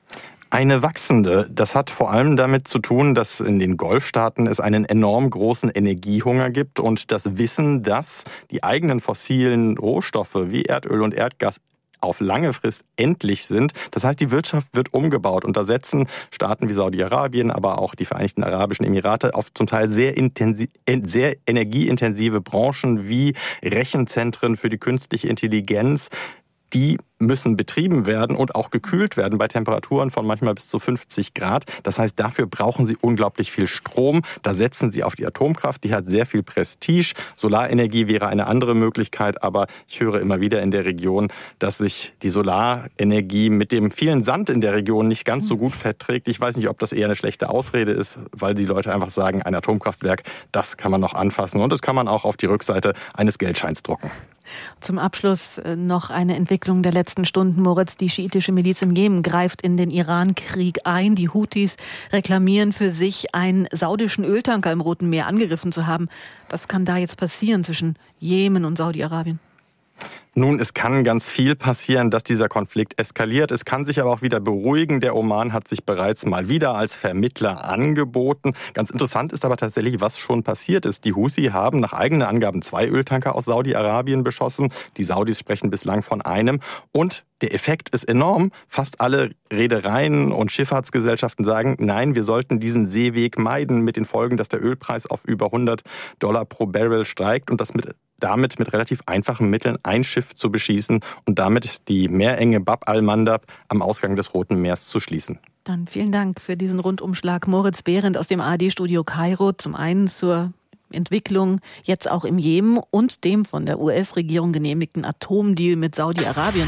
Eine wachsende. Das hat vor allem damit zu tun, dass in den Golfstaaten es einen enorm großen Energiehunger gibt und das Wissen, dass die eigenen fossilen Rohstoffe wie Erdöl und Erdgas auf lange Frist endlich sind. Das heißt, die Wirtschaft wird umgebaut und da setzen Staaten wie Saudi-Arabien, aber auch die Vereinigten Arabischen Emirate auf zum Teil sehr, intensiv, sehr energieintensive Branchen wie Rechenzentren für die künstliche Intelligenz. Die müssen betrieben werden und auch gekühlt werden bei Temperaturen von manchmal bis zu fünfzig Grad. Das heißt, dafür brauchen sie unglaublich viel Strom. Da setzen sie auf die Atomkraft, die hat sehr viel Prestige. Solarenergie wäre eine andere Möglichkeit, aber ich höre immer wieder in der Region, dass sich die Solarenergie mit dem vielen Sand in der Region nicht ganz so gut verträgt. Ich weiß nicht, ob das eher eine schlechte Ausrede ist, weil die Leute einfach sagen, ein Atomkraftwerk, das kann man noch anfassen und das kann man auch auf die Rückseite eines Geldscheins drucken. Zum Abschluss noch eine Entwicklung der letzten Stunden, Moritz. Die schiitische Miliz im Jemen greift in den Iran-Krieg ein. Die Houthis reklamieren für sich, einen saudischen Öltanker im Roten Meer angegriffen zu haben. Was kann da jetzt passieren zwischen Jemen und Saudi-Arabien? Nun, es kann ganz viel passieren, dass dieser Konflikt eskaliert. Es kann sich aber auch wieder beruhigen. Der Oman hat sich bereits mal wieder als Vermittler angeboten. Ganz interessant ist aber tatsächlich, was schon passiert ist. Die Houthi haben nach eigenen Angaben zwei Öltanker aus Saudi-Arabien beschossen. Die Saudis sprechen bislang von einem. Und der Effekt ist enorm. Fast alle Reedereien und Schifffahrtsgesellschaften sagen, nein, wir sollten diesen Seeweg meiden, mit den Folgen, dass der Ölpreis auf über hundert Dollar pro Barrel steigt und das mit damit mit relativ einfachen Mitteln ein Schiff zu beschießen und damit die Meerenge Bab al-Mandab am Ausgang des Roten Meers zu schließen. Dann vielen Dank für diesen Rundumschlag. Moritz Behrendt aus dem A R D-Studio Kairo, zum einen zur Entwicklung jetzt auch im Jemen und dem von der U S-Regierung genehmigten Atomdeal mit Saudi-Arabien.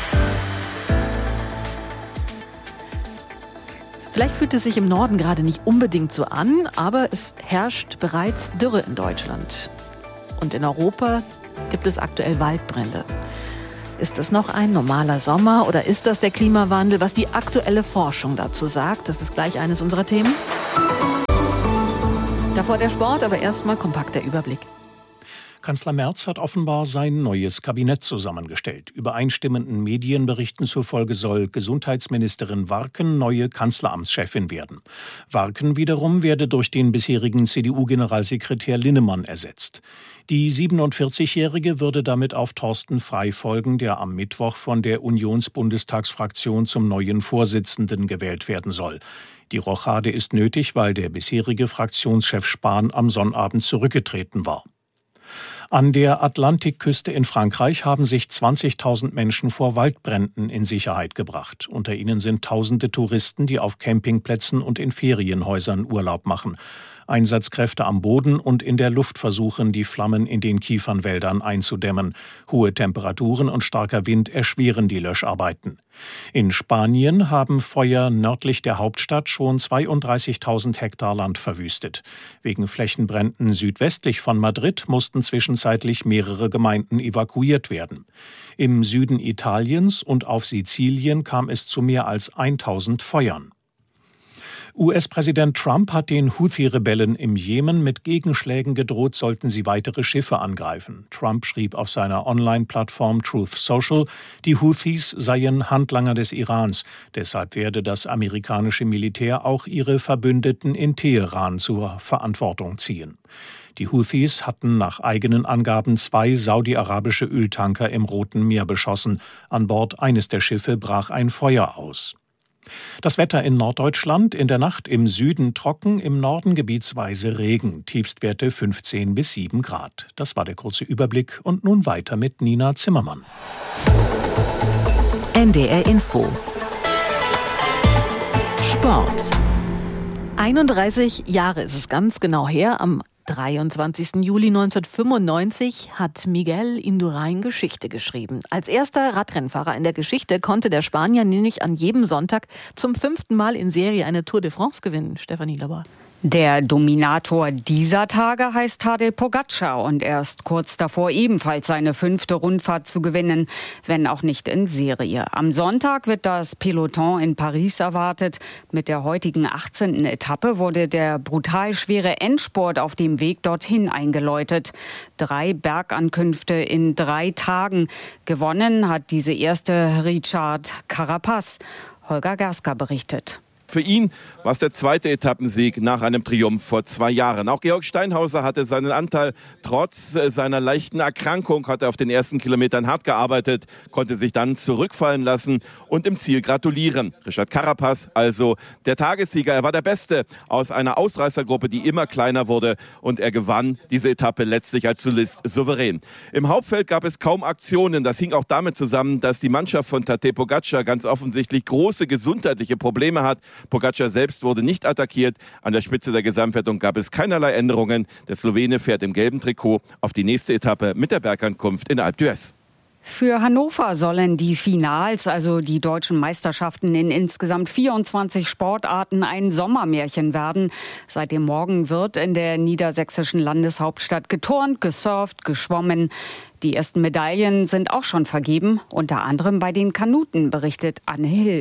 Vielleicht fühlt es sich im Norden gerade nicht unbedingt so an, aber es herrscht bereits Dürre in Deutschland. Und in Europa gibt es aktuell Waldbrände. Ist das noch ein normaler Sommer oder ist das der Klimawandel? Was die aktuelle Forschung dazu sagt, das ist gleich eines unserer Themen. Davor der Sport, aber erstmal kompakter Überblick. Kanzler Merz hat offenbar sein neues Kabinett zusammengestellt. Übereinstimmenden Medienberichten zufolge soll Gesundheitsministerin Warken neue Kanzleramtschefin werden. Warken wiederum werde durch den bisherigen C D U-Generalsekretär Linnemann ersetzt. Die siebenundvierzigjährige würde damit auf Thorsten Frey folgen, der am Mittwoch von der Unionsbundestagsfraktion zum neuen Vorsitzenden gewählt werden soll. Die Rochade ist nötig, weil der bisherige Fraktionschef Spahn am Sonnabend zurückgetreten war. An der Atlantikküste in Frankreich haben sich zwanzigtausend Menschen vor Waldbränden in Sicherheit gebracht. Unter ihnen sind tausende Touristen, die auf Campingplätzen und in Ferienhäusern Urlaub machen. Einsatzkräfte am Boden und in der Luft versuchen, die Flammen in den Kiefernwäldern einzudämmen. Hohe Temperaturen und starker Wind erschweren die Löscharbeiten. In Spanien haben Feuer nördlich der Hauptstadt schon zweiunddreißigtausend Hektar Land verwüstet. Wegen Flächenbränden südwestlich von Madrid mussten zwischenzeitlich mehrere Gemeinden evakuiert werden. Im Süden Italiens und auf Sizilien kam es zu mehr als tausend Feuern. U S-Präsident Trump hat den Houthi-Rebellen im Jemen mit Gegenschlägen gedroht, sollten sie weitere Schiffe angreifen. Trump schrieb auf seiner Online-Plattform Truth Social, die Houthis seien Handlanger des Irans. Deshalb werde das amerikanische Militär auch ihre Verbündeten in Teheran zur Verantwortung ziehen. Die Houthis hatten nach eigenen Angaben zwei saudi-arabische Öltanker im Roten Meer beschossen. An Bord eines der Schiffe brach ein Feuer aus. Das Wetter in Norddeutschland, in der Nacht im Süden trocken, im Norden gebietsweise Regen, Tiefstwerte fünfzehn bis sieben Grad. Das war der kurze Überblick und nun weiter mit Nina Zimmermann. N D R Info. Sport. einunddreißig Jahre ist es ganz genau her. Am dreiundzwanzigsten Juli neunzehnhundertfünfundneunzig hat Miguel Indurain Geschichte geschrieben. Als erster Radrennfahrer in der Geschichte konnte der Spanier nämlich an jedem Sonntag zum fünften Mal in Serie eine Tour de France gewinnen. Stefanie Lauber. Der Dominator dieser Tage heißt Tadej Pogačar und er ist kurz davor, ebenfalls seine fünfte Rundfahrt zu gewinnen, wenn auch nicht in Serie. Am Sonntag wird das Peloton in Paris erwartet. Mit der heutigen achtzehnten Etappe wurde der brutal schwere Endspurt auf dem Weg dorthin eingeläutet. Drei Bergankünfte in drei Tagen. Gewonnen hat diese erste Richard Carapaz. Holger Gerska berichtet. Für ihn war es der zweite Etappensieg nach einem Triumph vor zwei Jahren. Auch Georg Steinhauser hatte seinen Anteil. Trotz seiner leichten Erkrankung hat er auf den ersten Kilometern hart gearbeitet, konnte sich dann zurückfallen lassen und im Ziel gratulieren. Richard Carapaz, also der Tagessieger. Er war der Beste aus einer Ausreißergruppe, die immer kleiner wurde, und er gewann diese Etappe letztlich als Solist souverän. Im Hauptfeld gab es kaum Aktionen. Das hing auch damit zusammen, dass die Mannschaft von Tadej Pogačar ganz offensichtlich große gesundheitliche Probleme hat. Pogačar selbst wurde nicht attackiert. An der Spitze der Gesamtwertung gab es keinerlei Änderungen. Der Slowene fährt im gelben Trikot auf die nächste Etappe mit der Bergankunft in Alpe d'Huez. Für Hannover sollen die Finals, also die deutschen Meisterschaften in insgesamt vierundzwanzig Sportarten, ein Sommermärchen werden. Seit dem Morgen wird in der niedersächsischen Landeshauptstadt geturnt, gesurft, geschwommen. Die ersten Medaillen sind auch schon vergeben, unter anderem bei den Kanuten, berichtet Anne Hill.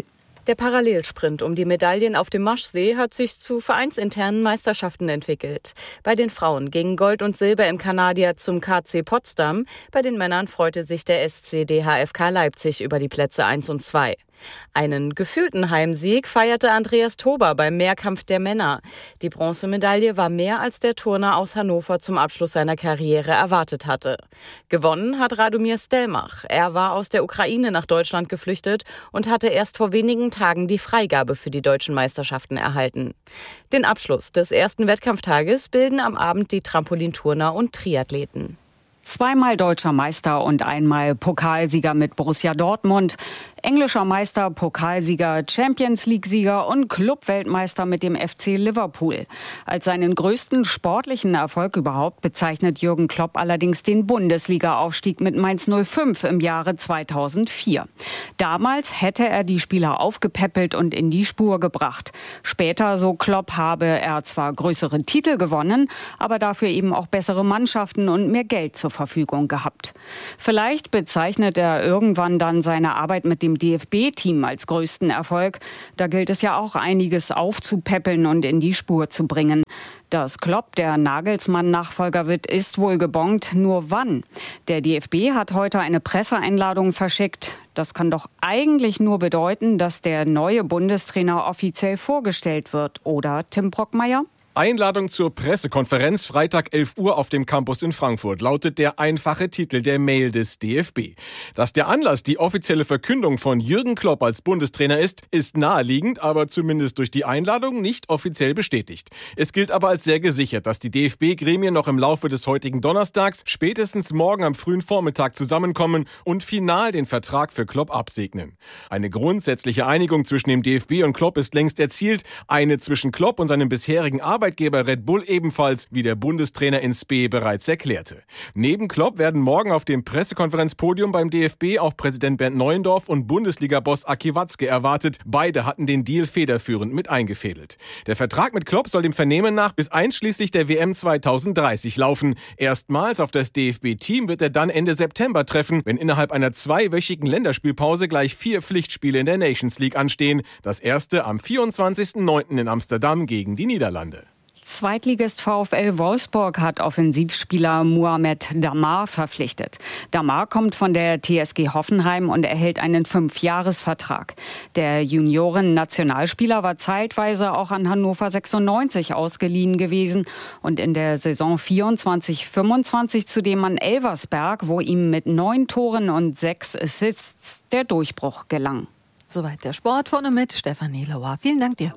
Der Parallelsprint um die Medaillen auf dem Maschsee hat sich zu vereinsinternen Meisterschaften entwickelt. Bei den Frauen gingen Gold und Silber im Kanadier zum K C Potsdam. Bei den Männern freute sich der S C D H F K Leipzig über die Plätze eins und zwei. Einen gefühlten Heimsieg feierte Andreas Tober beim Mehrkampf der Männer. Die Bronzemedaille war mehr, als der Turner aus Hannover zum Abschluss seiner Karriere erwartet hatte. Gewonnen hat Radomir Stelmach. Er war aus der Ukraine nach Deutschland geflüchtet und hatte erst vor wenigen Tagen die Freigabe für die deutschen Meisterschaften erhalten. Den Abschluss des ersten Wettkampftages bilden am Abend die Trampolinturner und Triathleten. Zweimal deutscher Meister und einmal Pokalsieger mit Borussia Dortmund, englischer Meister, Pokalsieger, Champions-League-Sieger und Club-Weltmeister mit dem F C Liverpool. Als seinen größten sportlichen Erfolg überhaupt bezeichnet Jürgen Klopp allerdings den Bundesliga-Aufstieg mit Mainz null fünf im Jahre zweitausendvier. Damals hätte er die Spieler aufgepäppelt und in die Spur gebracht. Später, so Klopp, habe er zwar größere Titel gewonnen, aber dafür eben auch bessere Mannschaften und mehr Geld zur Verfügung gehabt. Vielleicht bezeichnet er irgendwann dann seine Arbeit mit dem D F B-Team als größten Erfolg. Da gilt es ja auch einiges aufzupäppeln und in die Spur zu bringen. Dass Klopp der Nagelsmann-Nachfolger wird, ist wohl gebongt. Nur wann? Der D F B hat heute eine Presseeinladung verschickt. Das kann doch eigentlich nur bedeuten, dass der neue Bundestrainer offiziell vorgestellt wird, oder, Tim Brockmeier? Einladung zur Pressekonferenz Freitag elf Uhr auf dem Campus in Frankfurt lautet der einfache Titel der Mail des D F B. Dass der Anlass die offizielle Verkündung von Jürgen Klopp als Bundestrainer ist, ist naheliegend, aber zumindest durch die Einladung nicht offiziell bestätigt. Es gilt aber als sehr gesichert, dass die D F B-Gremien noch im Laufe des heutigen Donnerstags, spätestens morgen am frühen Vormittag zusammenkommen und final den Vertrag für Klopp absegnen. Eine grundsätzliche Einigung zwischen dem D F B und Klopp ist längst erzielt, eine zwischen Klopp und seinem bisherigen Arbeitgeber Arbeitgeber Red Bull ebenfalls, wie der Bundestrainer in Spee bereits erklärte. Neben Klopp werden morgen auf dem Pressekonferenzpodium beim D F B auch Präsident Bernd Neuendorf und Bundesliga-Boss Aki Watzke erwartet. Beide hatten den Deal federführend mit eingefädelt. Der Vertrag mit Klopp soll dem Vernehmen nach bis einschließlich der W M zweitausenddreißig laufen. Erstmals auf das D F B-Team wird er dann Ende September treffen, wenn innerhalb einer zweiwöchigen Länderspielpause gleich vier Pflichtspiele in der Nations League anstehen. Das erste am vierundzwanzigsten neunten in Amsterdam gegen die Niederlande. Zweitligist VfL Wolfsburg hat Offensivspieler Mohamed Damar verpflichtet. Damar kommt von der T S G Hoffenheim und erhält einen Fünfjahresvertrag. Der Junioren-Nationalspieler war zeitweise auch an Hannover sechsundneunzig ausgeliehen gewesen und in der Saison vierundzwanzig fünfundzwanzig zudem an Elversberg, wo ihm mit neun Toren und sechs Assists der Durchbruch gelang. Soweit der Sport, vorne mit Stefanie Lauer. Vielen Dank dir.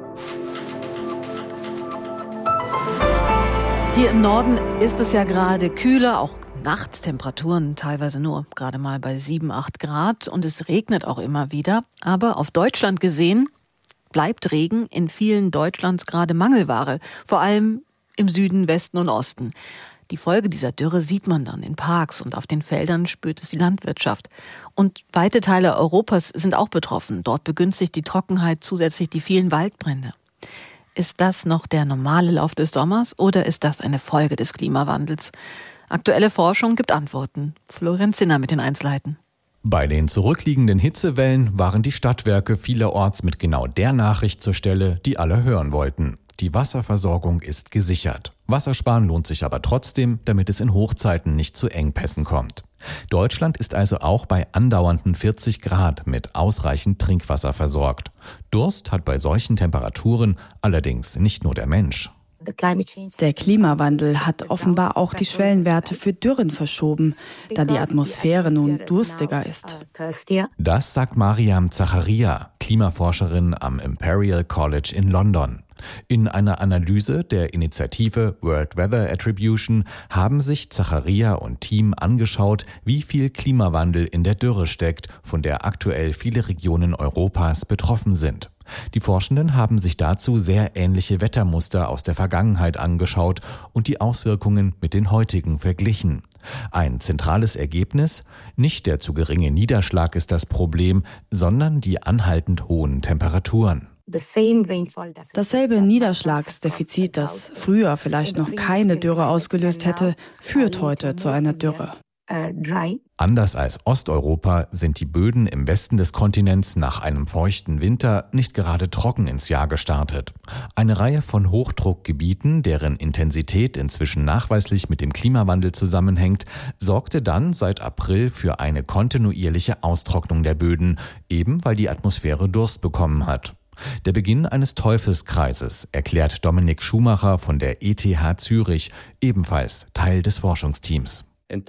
Hier im Norden ist es ja gerade kühler, auch nachts Temperaturen teilweise nur gerade mal bei sieben, acht Grad und es regnet auch immer wieder. Aber auf Deutschland gesehen bleibt Regen in vielen Deutschlands gerade Mangelware, vor allem im Süden, Westen und Osten. Die Folge dieser Dürre sieht man dann in Parks und auf den Feldern spürt es die Landwirtschaft. Und weite Teile Europas sind auch betroffen. Dort begünstigt die Trockenheit zusätzlich die vielen Waldbrände. Ist das noch der normale Lauf des Sommers oder ist das eine Folge des Klimawandels? Aktuelle Forschung gibt Antworten. Florian Zinner mit den Einzelheiten. Bei den zurückliegenden Hitzewellen waren die Stadtwerke vielerorts mit genau der Nachricht zur Stelle, die alle hören wollten. Die Wasserversorgung ist gesichert. Wassersparen lohnt sich aber trotzdem, damit es in Hochzeiten nicht zu Engpässen kommt. Deutschland ist also auch bei andauernden vierzig Grad mit ausreichend Trinkwasser versorgt. Durst hat bei solchen Temperaturen allerdings nicht nur der Mensch. Der Klimawandel hat offenbar auch die Schwellenwerte für Dürren verschoben, da die Atmosphäre nun durstiger ist. Das sagt Mariam Zacharia, Klimaforscherin am Imperial College in London. In einer Analyse der Initiative World Weather Attribution haben sich Zacharia und Team angeschaut, wie viel Klimawandel in der Dürre steckt, von der aktuell viele Regionen Europas betroffen sind. Die Forschenden haben sich dazu sehr ähnliche Wettermuster aus der Vergangenheit angeschaut und die Auswirkungen mit den heutigen verglichen. Ein zentrales Ergebnis: Nicht der zu geringe Niederschlag ist das Problem, sondern die anhaltend hohen Temperaturen. Dasselbe Niederschlagsdefizit, das früher vielleicht noch keine Dürre ausgelöst hätte, führt heute zu einer Dürre. Anders als Osteuropa sind die Böden im Westen des Kontinents nach einem feuchten Winter nicht gerade trocken ins Jahr gestartet. Eine Reihe von Hochdruckgebieten, deren Intensität inzwischen nachweislich mit dem Klimawandel zusammenhängt, sorgte dann seit April für eine kontinuierliche Austrocknung der Böden, eben weil die Atmosphäre Durst bekommen hat. Der Beginn eines Teufelskreises, erklärt Dominik Schumacher von der E T H Zürich, ebenfalls Teil des Forschungsteams.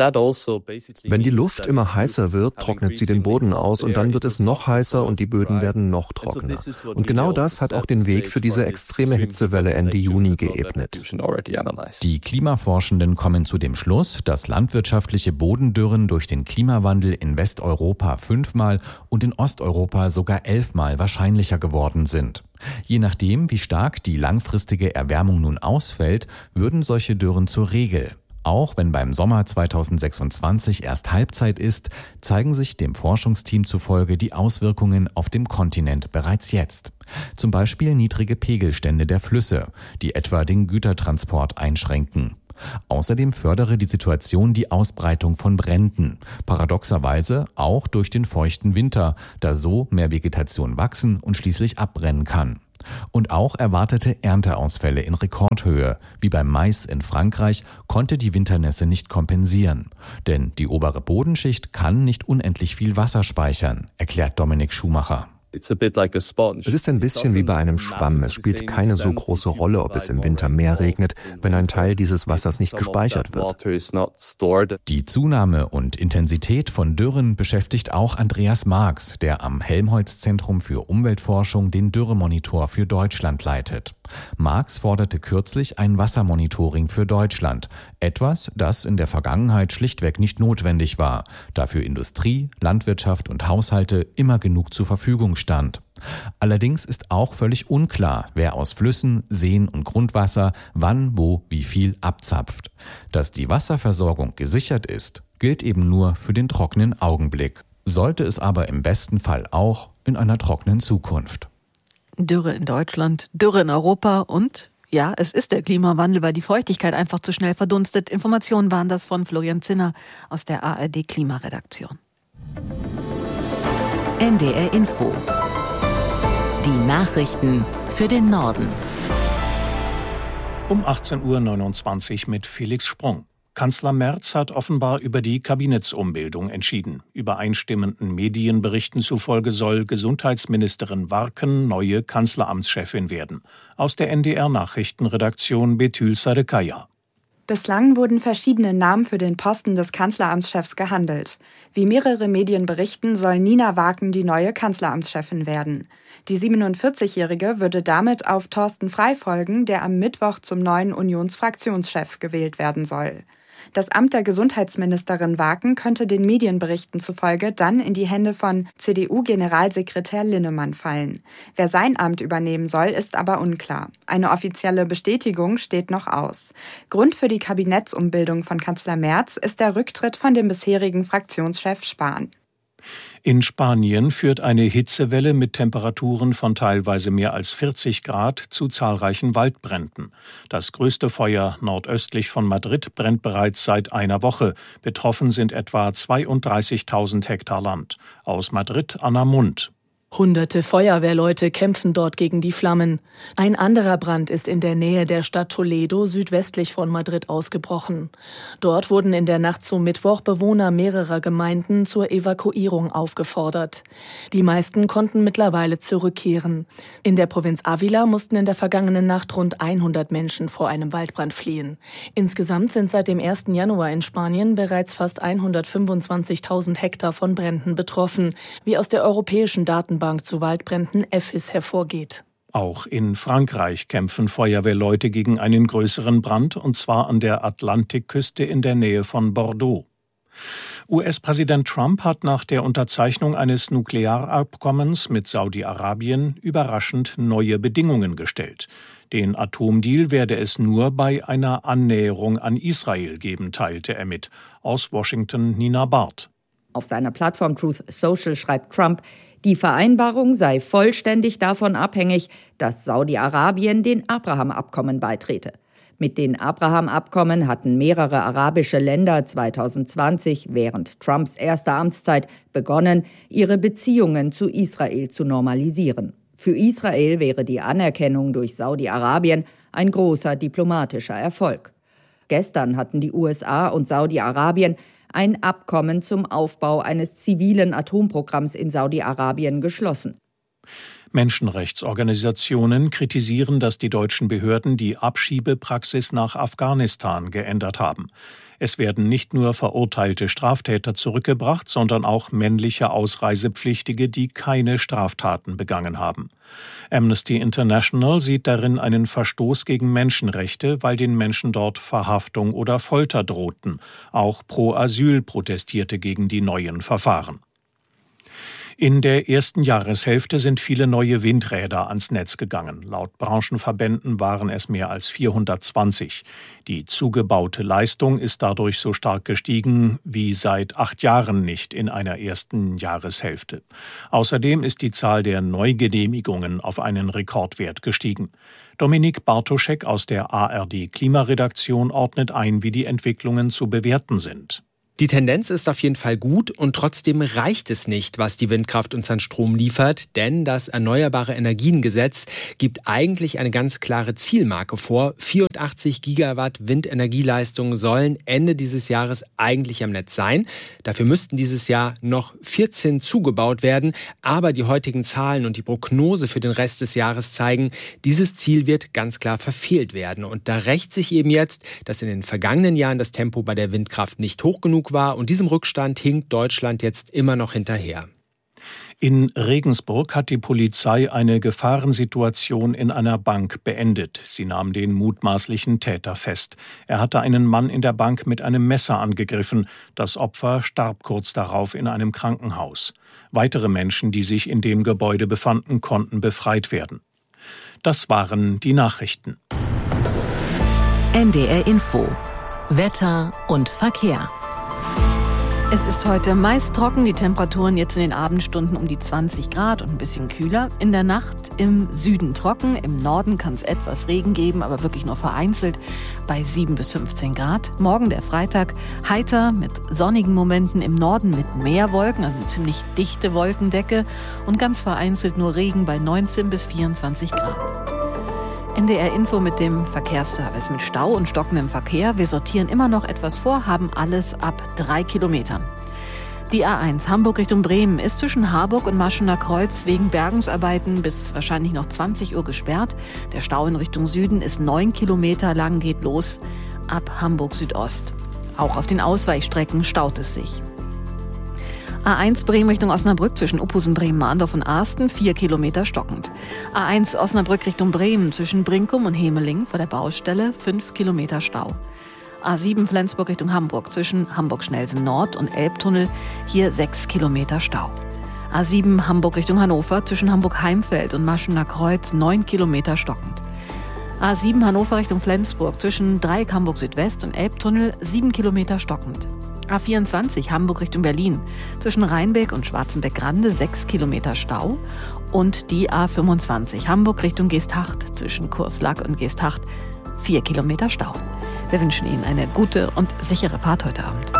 Wenn die Luft immer heißer wird, trocknet sie den Boden aus und dann wird es noch heißer und die Böden werden noch trockener. Und genau das hat auch den Weg für diese extreme Hitzewelle Ende Juni geebnet. Die Klimaforschenden kommen zu dem Schluss, dass landwirtschaftliche Bodendürren durch den Klimawandel in Westeuropa fünfmal und in Osteuropa sogar elfmal wahrscheinlicher geworden sind. Je nachdem, wie stark die langfristige Erwärmung nun ausfällt, würden solche Dürren zur Regel. Auch wenn beim Sommer zweitausendsechsundzwanzig erst Halbzeit ist, zeigen sich dem Forschungsteam zufolge die Auswirkungen auf dem Kontinent bereits jetzt. Zum Beispiel niedrige Pegelstände der Flüsse, die etwa den Gütertransport einschränken. Außerdem fördere die Situation die Ausbreitung von Bränden, paradoxerweise auch durch den feuchten Winter, da so mehr Vegetation wachsen und schließlich abbrennen kann. Und auch erwartete Ernteausfälle in Rekordhöhe, wie beim Mais in Frankreich, konnte die Winternässe nicht kompensieren. Denn die obere Bodenschicht kann nicht unendlich viel Wasser speichern, erklärt Dominik Schumacher. Es ist ein bisschen wie bei einem Schwamm. Es spielt keine so große Rolle, ob es im Winter mehr regnet, wenn ein Teil dieses Wassers nicht gespeichert wird. Die Zunahme und Intensität von Dürren beschäftigt auch Andreas Marx, der am Helmholtz-Zentrum für Umweltforschung den Dürremonitor für Deutschland leitet. Marx forderte kürzlich ein Wassermonitoring für Deutschland. Etwas, das in der Vergangenheit schlichtweg nicht notwendig war, da für Industrie, Landwirtschaft und Haushalte immer genug zur Verfügung stand. Allerdings ist auch völlig unklar, wer aus Flüssen, Seen und Grundwasser wann, wo, wie viel abzapft. Dass die Wasserversorgung gesichert ist, gilt eben nur für den trockenen Augenblick. Sollte es aber im besten Fall auch in einer trockenen Zukunft. Dürre in Deutschland, Dürre in Europa und, ja, es ist der Klimawandel, weil die Feuchtigkeit einfach zu schnell verdunstet. Informationen waren das von Florian Zinner aus der A R D-Klimaredaktion. N D R Info. Die Nachrichten für den Norden. Um achtzehn Uhr neunundzwanzig mit Felix Sprung. Kanzler Merz hat offenbar über die Kabinettsumbildung entschieden. Übereinstimmenden Medienberichten zufolge soll Gesundheitsministerin Warken neue Kanzleramtschefin werden. Aus der N D R-Nachrichtenredaktion Betül Sadekaya. Bislang wurden verschiedene Namen für den Posten des Kanzleramtschefs gehandelt. Wie mehrere Medien berichten, soll Nina Warken die neue Kanzleramtschefin werden. Die siebenundvierzigjährige würde damit auf Thorsten Frey folgen, der am Mittwoch zum neuen Unionsfraktionschef gewählt werden soll. Das Amt der Gesundheitsministerin Warken könnte den Medienberichten zufolge dann in die Hände von C D U-Generalsekretär Linnemann fallen. Wer sein Amt übernehmen soll, ist aber unklar. Eine offizielle Bestätigung steht noch aus. Grund für die Kabinettsumbildung von Kanzler Merz ist der Rücktritt von dem bisherigen Fraktionschef Spahn. In Spanien führt eine Hitzewelle mit Temperaturen von teilweise mehr als vierzig Grad zu zahlreichen Waldbränden. Das größte Feuer nordöstlich von Madrid brennt bereits seit einer Woche. Betroffen sind etwa zweiunddreißigtausend Hektar Land. Aus Madrid Anna Mund. Hunderte Feuerwehrleute kämpfen dort gegen die Flammen. Ein anderer Brand ist in der Nähe der Stadt Toledo südwestlich von Madrid ausgebrochen. Dort wurden in der Nacht zum Mittwoch Bewohner mehrerer Gemeinden zur Evakuierung aufgefordert. Die meisten konnten mittlerweile zurückkehren. In der Provinz Ávila mussten in der vergangenen Nacht rund hundert Menschen vor einem Waldbrand fliehen. Insgesamt sind seit dem ersten Januar in Spanien bereits fast hundertfünfundzwanzigtausend Hektar von Bränden betroffen, wie aus der europäischen Datenbank Bank zu Waldbränden E F I S hervorgeht. Auch in Frankreich kämpfen Feuerwehrleute gegen einen größeren Brand, und zwar an der Atlantikküste in der Nähe von Bordeaux. U S-Präsident Trump hat nach der Unterzeichnung eines Nuklearabkommens mit Saudi-Arabien überraschend neue Bedingungen gestellt. Den Atomdeal werde es nur bei einer Annäherung an Israel geben, teilte er mit. Aus Washington Nina Barth. Auf seiner Plattform Truth Social schreibt Trump, die Vereinbarung sei vollständig davon abhängig, dass Saudi-Arabien den Abraham-Abkommen beitrete. Mit den Abraham-Abkommen hatten mehrere arabische Länder zweitausendzwanzig während Trumps erster Amtszeit begonnen, ihre Beziehungen zu Israel zu normalisieren. Für Israel wäre die Anerkennung durch Saudi-Arabien ein großer diplomatischer Erfolg. Gestern hatten die U S A und Saudi-Arabien ein Abkommen zum Aufbau eines zivilen Atomprogramms in Saudi-Arabien geschlossen. Menschenrechtsorganisationen kritisieren, dass die deutschen Behörden die Abschiebepraxis nach Afghanistan geändert haben. Es werden nicht nur verurteilte Straftäter zurückgebracht, sondern auch männliche Ausreisepflichtige, die keine Straftaten begangen haben. Amnesty International sieht darin einen Verstoß gegen Menschenrechte, weil den Menschen dort Verhaftung oder Folter drohten. Auch Pro Asyl protestierte gegen die neuen Verfahren. In der ersten Jahreshälfte sind viele neue Windräder ans Netz gegangen. Laut Branchenverbänden waren es mehr als vierhundertzwanzig. Die zugebaute Leistung ist dadurch so stark gestiegen wie seit acht Jahren nicht in einer ersten Jahreshälfte. Außerdem ist die Zahl der Neugenehmigungen auf einen Rekordwert gestiegen. Dominik Bartoschek aus der A R D Klimaredaktion ordnet ein, wie die Entwicklungen zu bewerten sind. Die Tendenz ist auf jeden Fall gut und trotzdem reicht es nicht, was die Windkraft uns an Strom liefert, denn das Erneuerbare Energiengesetz gibt eigentlich eine ganz klare Zielmarke vor. vierundachtzig Gigawatt Windenergieleistung sollen Ende dieses Jahres eigentlich am Netz sein. Dafür müssten dieses Jahr noch vierzehn zugebaut werden, aber die heutigen Zahlen und die Prognose für den Rest des Jahres zeigen, dieses Ziel wird ganz klar verfehlt werden. Und da rächt sich eben jetzt, dass in den vergangenen Jahren das Tempo bei der Windkraft nicht hoch genug war und diesem Rückstand hinkt Deutschland jetzt immer noch hinterher. In Regensburg hat die Polizei eine Gefahrensituation in einer Bank beendet. Sie nahm den mutmaßlichen Täter fest. Er hatte einen Mann in der Bank mit einem Messer angegriffen. Das Opfer starb kurz darauf in einem Krankenhaus. Weitere Menschen, die sich in dem Gebäude befanden, konnten befreit werden. Das waren die Nachrichten. N D R Info. Wetter und Verkehr. Es ist heute meist trocken, die Temperaturen jetzt in den Abendstunden um die zwanzig Grad und ein bisschen kühler. In der Nacht im Süden trocken, im Norden kann es etwas Regen geben, aber wirklich nur vereinzelt bei sieben bis fünfzehn Grad. Morgen der Freitag heiter mit sonnigen Momenten, im Norden mit mehr Wolken, also eine ziemlich dichte Wolkendecke und ganz vereinzelt nur Regen bei neunzehn bis vierundzwanzig Grad. N D R Info mit dem Verkehrsservice. Mit Stau und stockendem Verkehr. Wir sortieren immer noch etwas vor, haben alles ab drei Kilometern. Die A eins Hamburg Richtung Bremen ist zwischen Harburg und Maschener Kreuz wegen Bergungsarbeiten bis wahrscheinlich noch zwanzig Uhr gesperrt. Der Stau in Richtung Süden ist neun Kilometer lang, geht los ab Hamburg Südost. Auch auf den Ausweichstrecken staut es sich. A eins Bremen Richtung Osnabrück zwischen Uphusen, Bremen-Mahndorf und Arsten, vier Kilometer stockend. A eins Osnabrück Richtung Bremen zwischen Brinkum und Hemeling vor der Baustelle, fünf Kilometer Stau. A sieben Flensburg Richtung Hamburg zwischen Hamburg-Schnelsen Nord und Elbtunnel, hier sechs Kilometer Stau. A sieben Hamburg Richtung Hannover zwischen Hamburg-Heimfeld und Maschener Kreuz, neun Kilometer stockend. A sieben Hannover Richtung Flensburg zwischen Dreieck Hamburg Südwest und Elbtunnel, sieben Kilometer stockend. A vierundzwanzig Hamburg Richtung Berlin zwischen Rheinbeck und Schwarzenbeck-Grande, sechs Kilometer Stau. Und die A fünfundzwanzig Hamburg Richtung Geesthacht zwischen Kurslack und Geesthacht, vier Kilometer Stau. Wir wünschen Ihnen eine gute und sichere Fahrt heute Abend.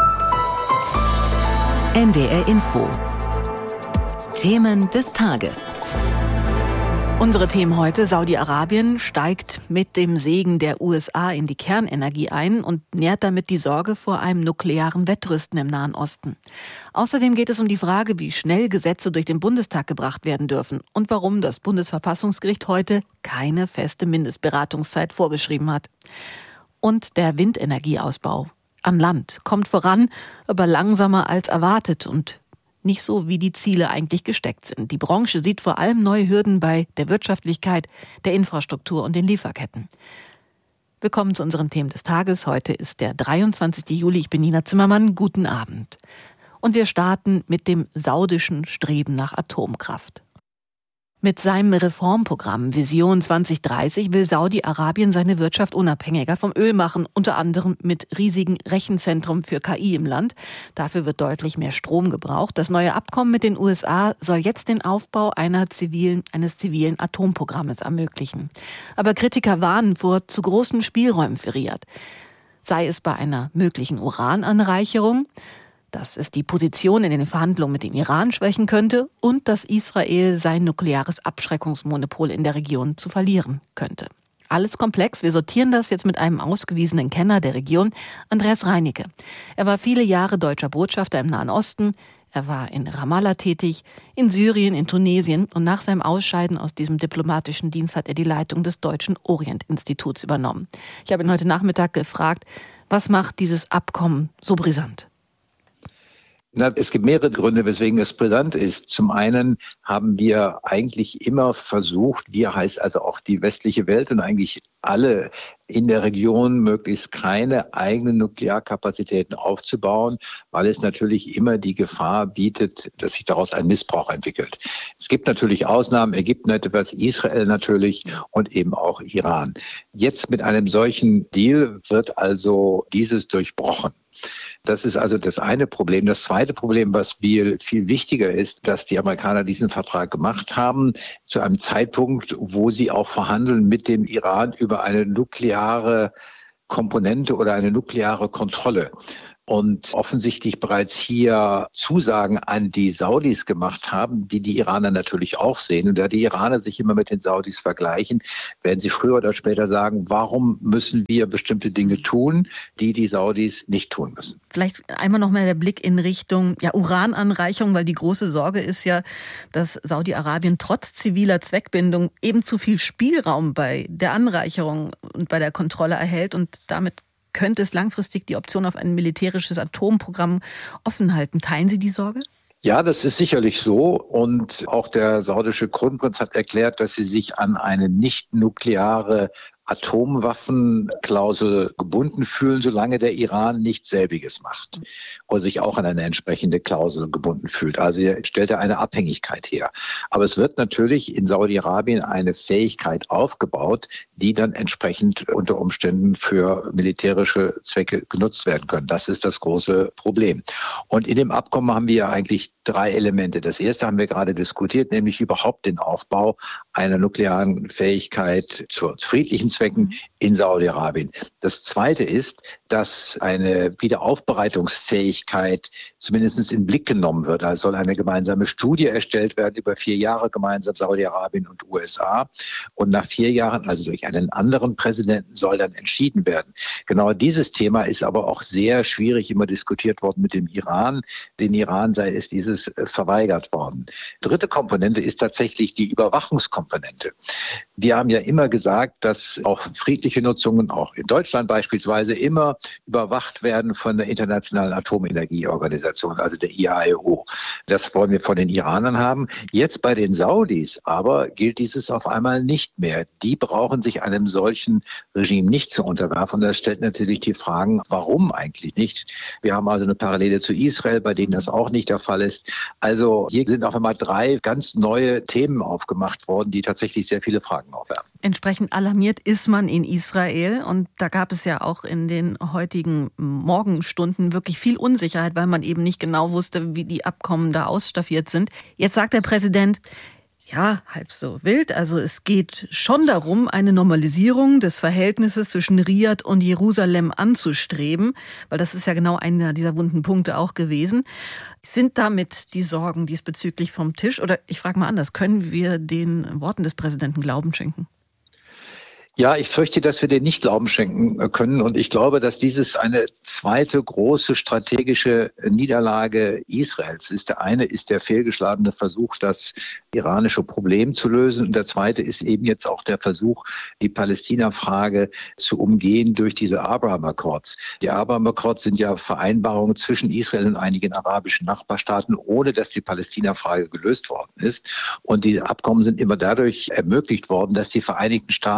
N D R Info. Themen des Tages. Unsere Themen heute: Saudi-Arabien steigt mit dem Segen der U S A in die Kernenergie ein und nährt damit die Sorge vor einem nuklearen Wettrüsten im Nahen Osten. Außerdem geht es um die Frage, wie schnell Gesetze durch den Bundestag gebracht werden dürfen und warum das Bundesverfassungsgericht heute keine feste Mindestberatungszeit vorgeschrieben hat. Und der Windenergieausbau an Land kommt voran, aber langsamer als erwartet und nicht so, wie die Ziele eigentlich gesteckt sind. Die Branche sieht vor allem neue Hürden bei der Wirtschaftlichkeit, der Infrastruktur und den Lieferketten. Willkommen zu unseren Themen des Tages. Heute ist der dreiundzwanzigster Juli. Ich bin Nina Zimmermann. Guten Abend. Und wir starten mit dem saudischen Streben nach Atomkraft. Mit seinem Reformprogramm Vision zwanzig dreißig will Saudi-Arabien seine Wirtschaft unabhängiger vom Öl machen, unter anderem mit riesigen Rechenzentrum für K I im Land. Dafür wird deutlich mehr Strom gebraucht. Das neue Abkommen mit den U S A soll jetzt den Aufbau einer zivilen, eines zivilen Atomprogrammes ermöglichen. Aber Kritiker warnen vor zu großen Spielräumen für Riad. Sei es bei einer möglichen Urananreicherung, dass es die Position in den Verhandlungen mit dem Iran schwächen könnte und dass Israel sein nukleares Abschreckungsmonopol in der Region zu verlieren könnte. Alles komplex. Wir sortieren das jetzt mit einem ausgewiesenen Kenner der Region, Andreas Reinecke. Er war viele Jahre deutscher Botschafter im Nahen Osten. Er war in Ramallah tätig, in Syrien, in Tunesien und nach seinem Ausscheiden aus diesem diplomatischen Dienst hat er die Leitung des Deutschen Orient-Instituts übernommen. Ich habe ihn heute Nachmittag gefragt, was macht dieses Abkommen so brisant? Na, es gibt mehrere Gründe, weswegen es brisant ist. Zum einen haben wir eigentlich immer versucht, wir heißt also auch die westliche Welt und eigentlich alle in der Region möglichst keine eigenen Nuklearkapazitäten aufzubauen, weil es natürlich immer die Gefahr bietet, dass sich daraus ein Missbrauch entwickelt. Es gibt natürlich Ausnahmen, Ägypten etwas, Israel natürlich und eben auch Iran. Jetzt mit einem solchen Deal wird also dieses durchbrochen. Das ist also das eine Problem. Das zweite Problem, was viel, viel wichtiger ist, dass die Amerikaner diesen Vertrag gemacht haben, zu einem Zeitpunkt, wo sie auch verhandeln mit dem Iran über eine nukleare Komponente oder eine nukleare Kontrolle. Und offensichtlich bereits hier Zusagen an die Saudis gemacht haben, die die Iraner natürlich auch sehen. Und da die Iraner sich immer mit den Saudis vergleichen, werden sie früher oder später sagen, warum müssen wir bestimmte Dinge tun, die die Saudis nicht tun müssen. Vielleicht einmal noch mal der Blick in Richtung ja, Urananreichung, weil die große Sorge ist ja, dass Saudi-Arabien trotz ziviler Zweckbindung eben zu viel Spielraum bei der Anreicherung und bei der Kontrolle erhält und damit könnte es langfristig die Option auf ein militärisches Atomprogramm offen halten. Teilen Sie die Sorge? Ja, das ist sicherlich so. Und auch der saudische Kronprinz hat erklärt, dass sie sich an eine nicht-nukleare Atomwaffenklausel gebunden fühlen, solange der Iran nicht selbiges macht oder sich auch an eine entsprechende Klausel gebunden fühlt. Also er stellt er eine Abhängigkeit her. Aber es wird natürlich in Saudi-Arabien eine Fähigkeit aufgebaut, die dann entsprechend unter Umständen für militärische Zwecke genutzt werden können. Das ist das große Problem. Und in dem Abkommen haben wir eigentlich drei Elemente. Das erste haben wir gerade diskutiert, nämlich überhaupt den Aufbau einer nuklearen Fähigkeit zu friedlichen Zwecken in Saudi-Arabien. Das Zweite ist, dass eine Wiederaufbereitungsfähigkeit zumindest in den Blick genommen wird. Da soll eine gemeinsame Studie erstellt werden über vier Jahre gemeinsam Saudi-Arabien und U S A. Und nach vier Jahren, also durch einen anderen Präsidenten, soll dann entschieden werden. Genau dieses Thema ist aber auch sehr schwierig immer diskutiert worden mit dem Iran. Den Iran sei es dieses verweigert worden. Dritte Komponente ist tatsächlich die Überwachungskomponente. Wir haben ja immer gesagt, dass auch friedliche Nutzungen, auch in Deutschland beispielsweise, immer überwacht werden von der Internationalen Atomenergieorganisation, also der I A E O. Das wollen wir von den Iranern haben. Jetzt bei den Saudis aber gilt dieses auf einmal nicht mehr. Die brauchen sich einem solchen Regime nicht zu unterwerfen. Das stellt natürlich die Fragen, warum eigentlich nicht? Wir haben also eine Parallele zu Israel, bei denen das auch nicht der Fall ist. Also hier sind auf einmal drei ganz neue Themen aufgemacht worden, die tatsächlich sehr viele Fragen aufwerfen. Entsprechend alarmiert ist man in Israel und da gab es ja auch in den heutigen Morgenstunden wirklich viel Unsicherheit, weil man eben nicht genau wusste, wie die Abkommen da ausstaffiert sind. Jetzt sagt der Präsident, ja, halb so wild. Also es geht schon darum, eine Normalisierung des Verhältnisses zwischen Riad und Jerusalem anzustreben, weil das ist ja genau einer dieser wunden Punkte auch gewesen. Sind damit die Sorgen diesbezüglich vom Tisch? Oder ich frage mal anders, können wir den Worten des Präsidenten Glauben schenken? Ja, ich fürchte, dass wir den nicht Glauben schenken können. Und ich glaube, dass dieses eine zweite große strategische Niederlage Israels ist. Der eine ist der fehlgeschlagene Versuch, das iranische Problem zu lösen. Und der zweite ist eben jetzt auch der Versuch, die Palästina-Frage zu umgehen durch diese Abraham Accords. Die Abraham Accords sind ja Vereinbarungen zwischen Israel und einigen arabischen Nachbarstaaten, ohne dass die Palästina-Frage gelöst worden ist. Und diese Abkommen sind immer dadurch ermöglicht worden, dass die Vereinigten Staaten den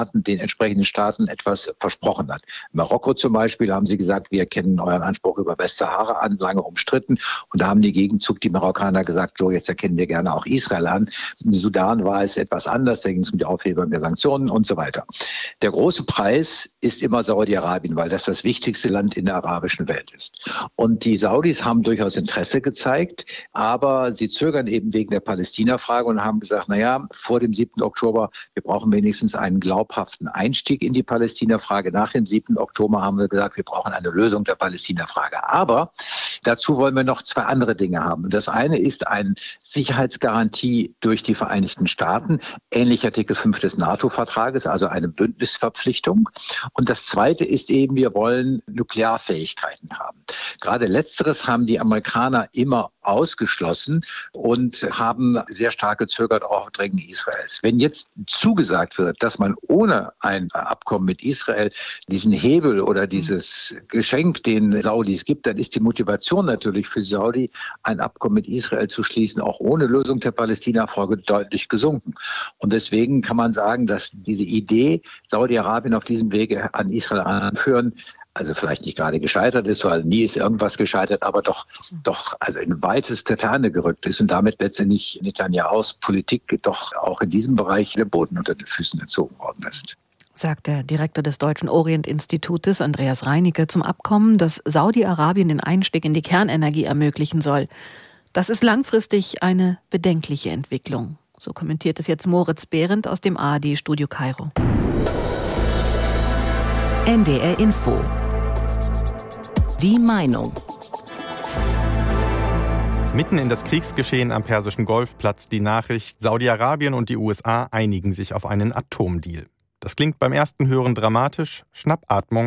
entsprechenden Staaten etwas versprochen hat. Marokko zum Beispiel haben sie gesagt, wir kennen euren Anspruch über Westsahara an, lange umstritten. Und da haben die Gegenzug die Marokkaner gesagt, so jetzt erkennen wir gerne auch Israel an. Im Sudan war es etwas anders, da ging es um die Aufhebung der Sanktionen und so weiter. Der große Preis ist immer Saudi-Arabien, weil das das wichtigste Land in der arabischen Welt ist. Und die Saudis haben durchaus Interesse gezeigt, aber sie zögern eben wegen der Palästina-Frage und haben gesagt, naja, vor dem siebten Oktober, wir brauchen wenigstens einen glaubhaften Einstieg in die Palästina-Frage. Nach dem siebten Oktober haben wir gesagt, wir brauchen eine Lösung der Palästina-Frage. Aber dazu wollen wir noch zwei andere Dinge haben. Das eine ist eine Sicherheitsgarantie durch die Vereinigten Staaten, ähnlich Artikel fünf des NATO-Vertrages, also eine Bündnisverpflichtung. Und das zweite ist eben, wir wollen Nuklearfähigkeiten haben. Gerade letzteres haben die Amerikaner immer ausgeschlossen und haben sehr stark gezögert auch auf Drängen Israels. Wenn jetzt zugesagt wird, dass man ohne ein Abkommen mit Israel diesen Hebel oder dieses Geschenk den Saudis gibt, dann ist die Motivation natürlich für Saudi, ein Abkommen mit Israel zu schließen, auch ohne Lösung der Palästina-Frage deutlich gesunken. Und deswegen kann man sagen, dass diese Idee, Saudi-Arabien auf diesem Wege an Israel anführen, also vielleicht nicht gerade gescheitert ist, weil nie ist irgendwas gescheitert, aber doch, doch also in weiteste Ferne gerückt ist und damit letztendlich Netanyahus Politik doch auch in diesem Bereich der Boden unter den Füßen entzogen worden ist. Sagt der Direktor des Deutschen Orient-Institutes, Andreas Reinicke, zum Abkommen, das Saudi-Arabien den Einstieg in die Kernenergie ermöglichen soll. Das ist langfristig eine bedenkliche Entwicklung. So kommentiert es jetzt Moritz Behrendt aus dem A R D-Studio Kairo. N D R Info. Die Meinung. Mitten in das Kriegsgeschehen am Persischen Golf platzt die Nachricht, Saudi-Arabien und die U S A einigen sich auf einen Atomdeal. Das klingt beim ersten Hören dramatisch, Schnappatmung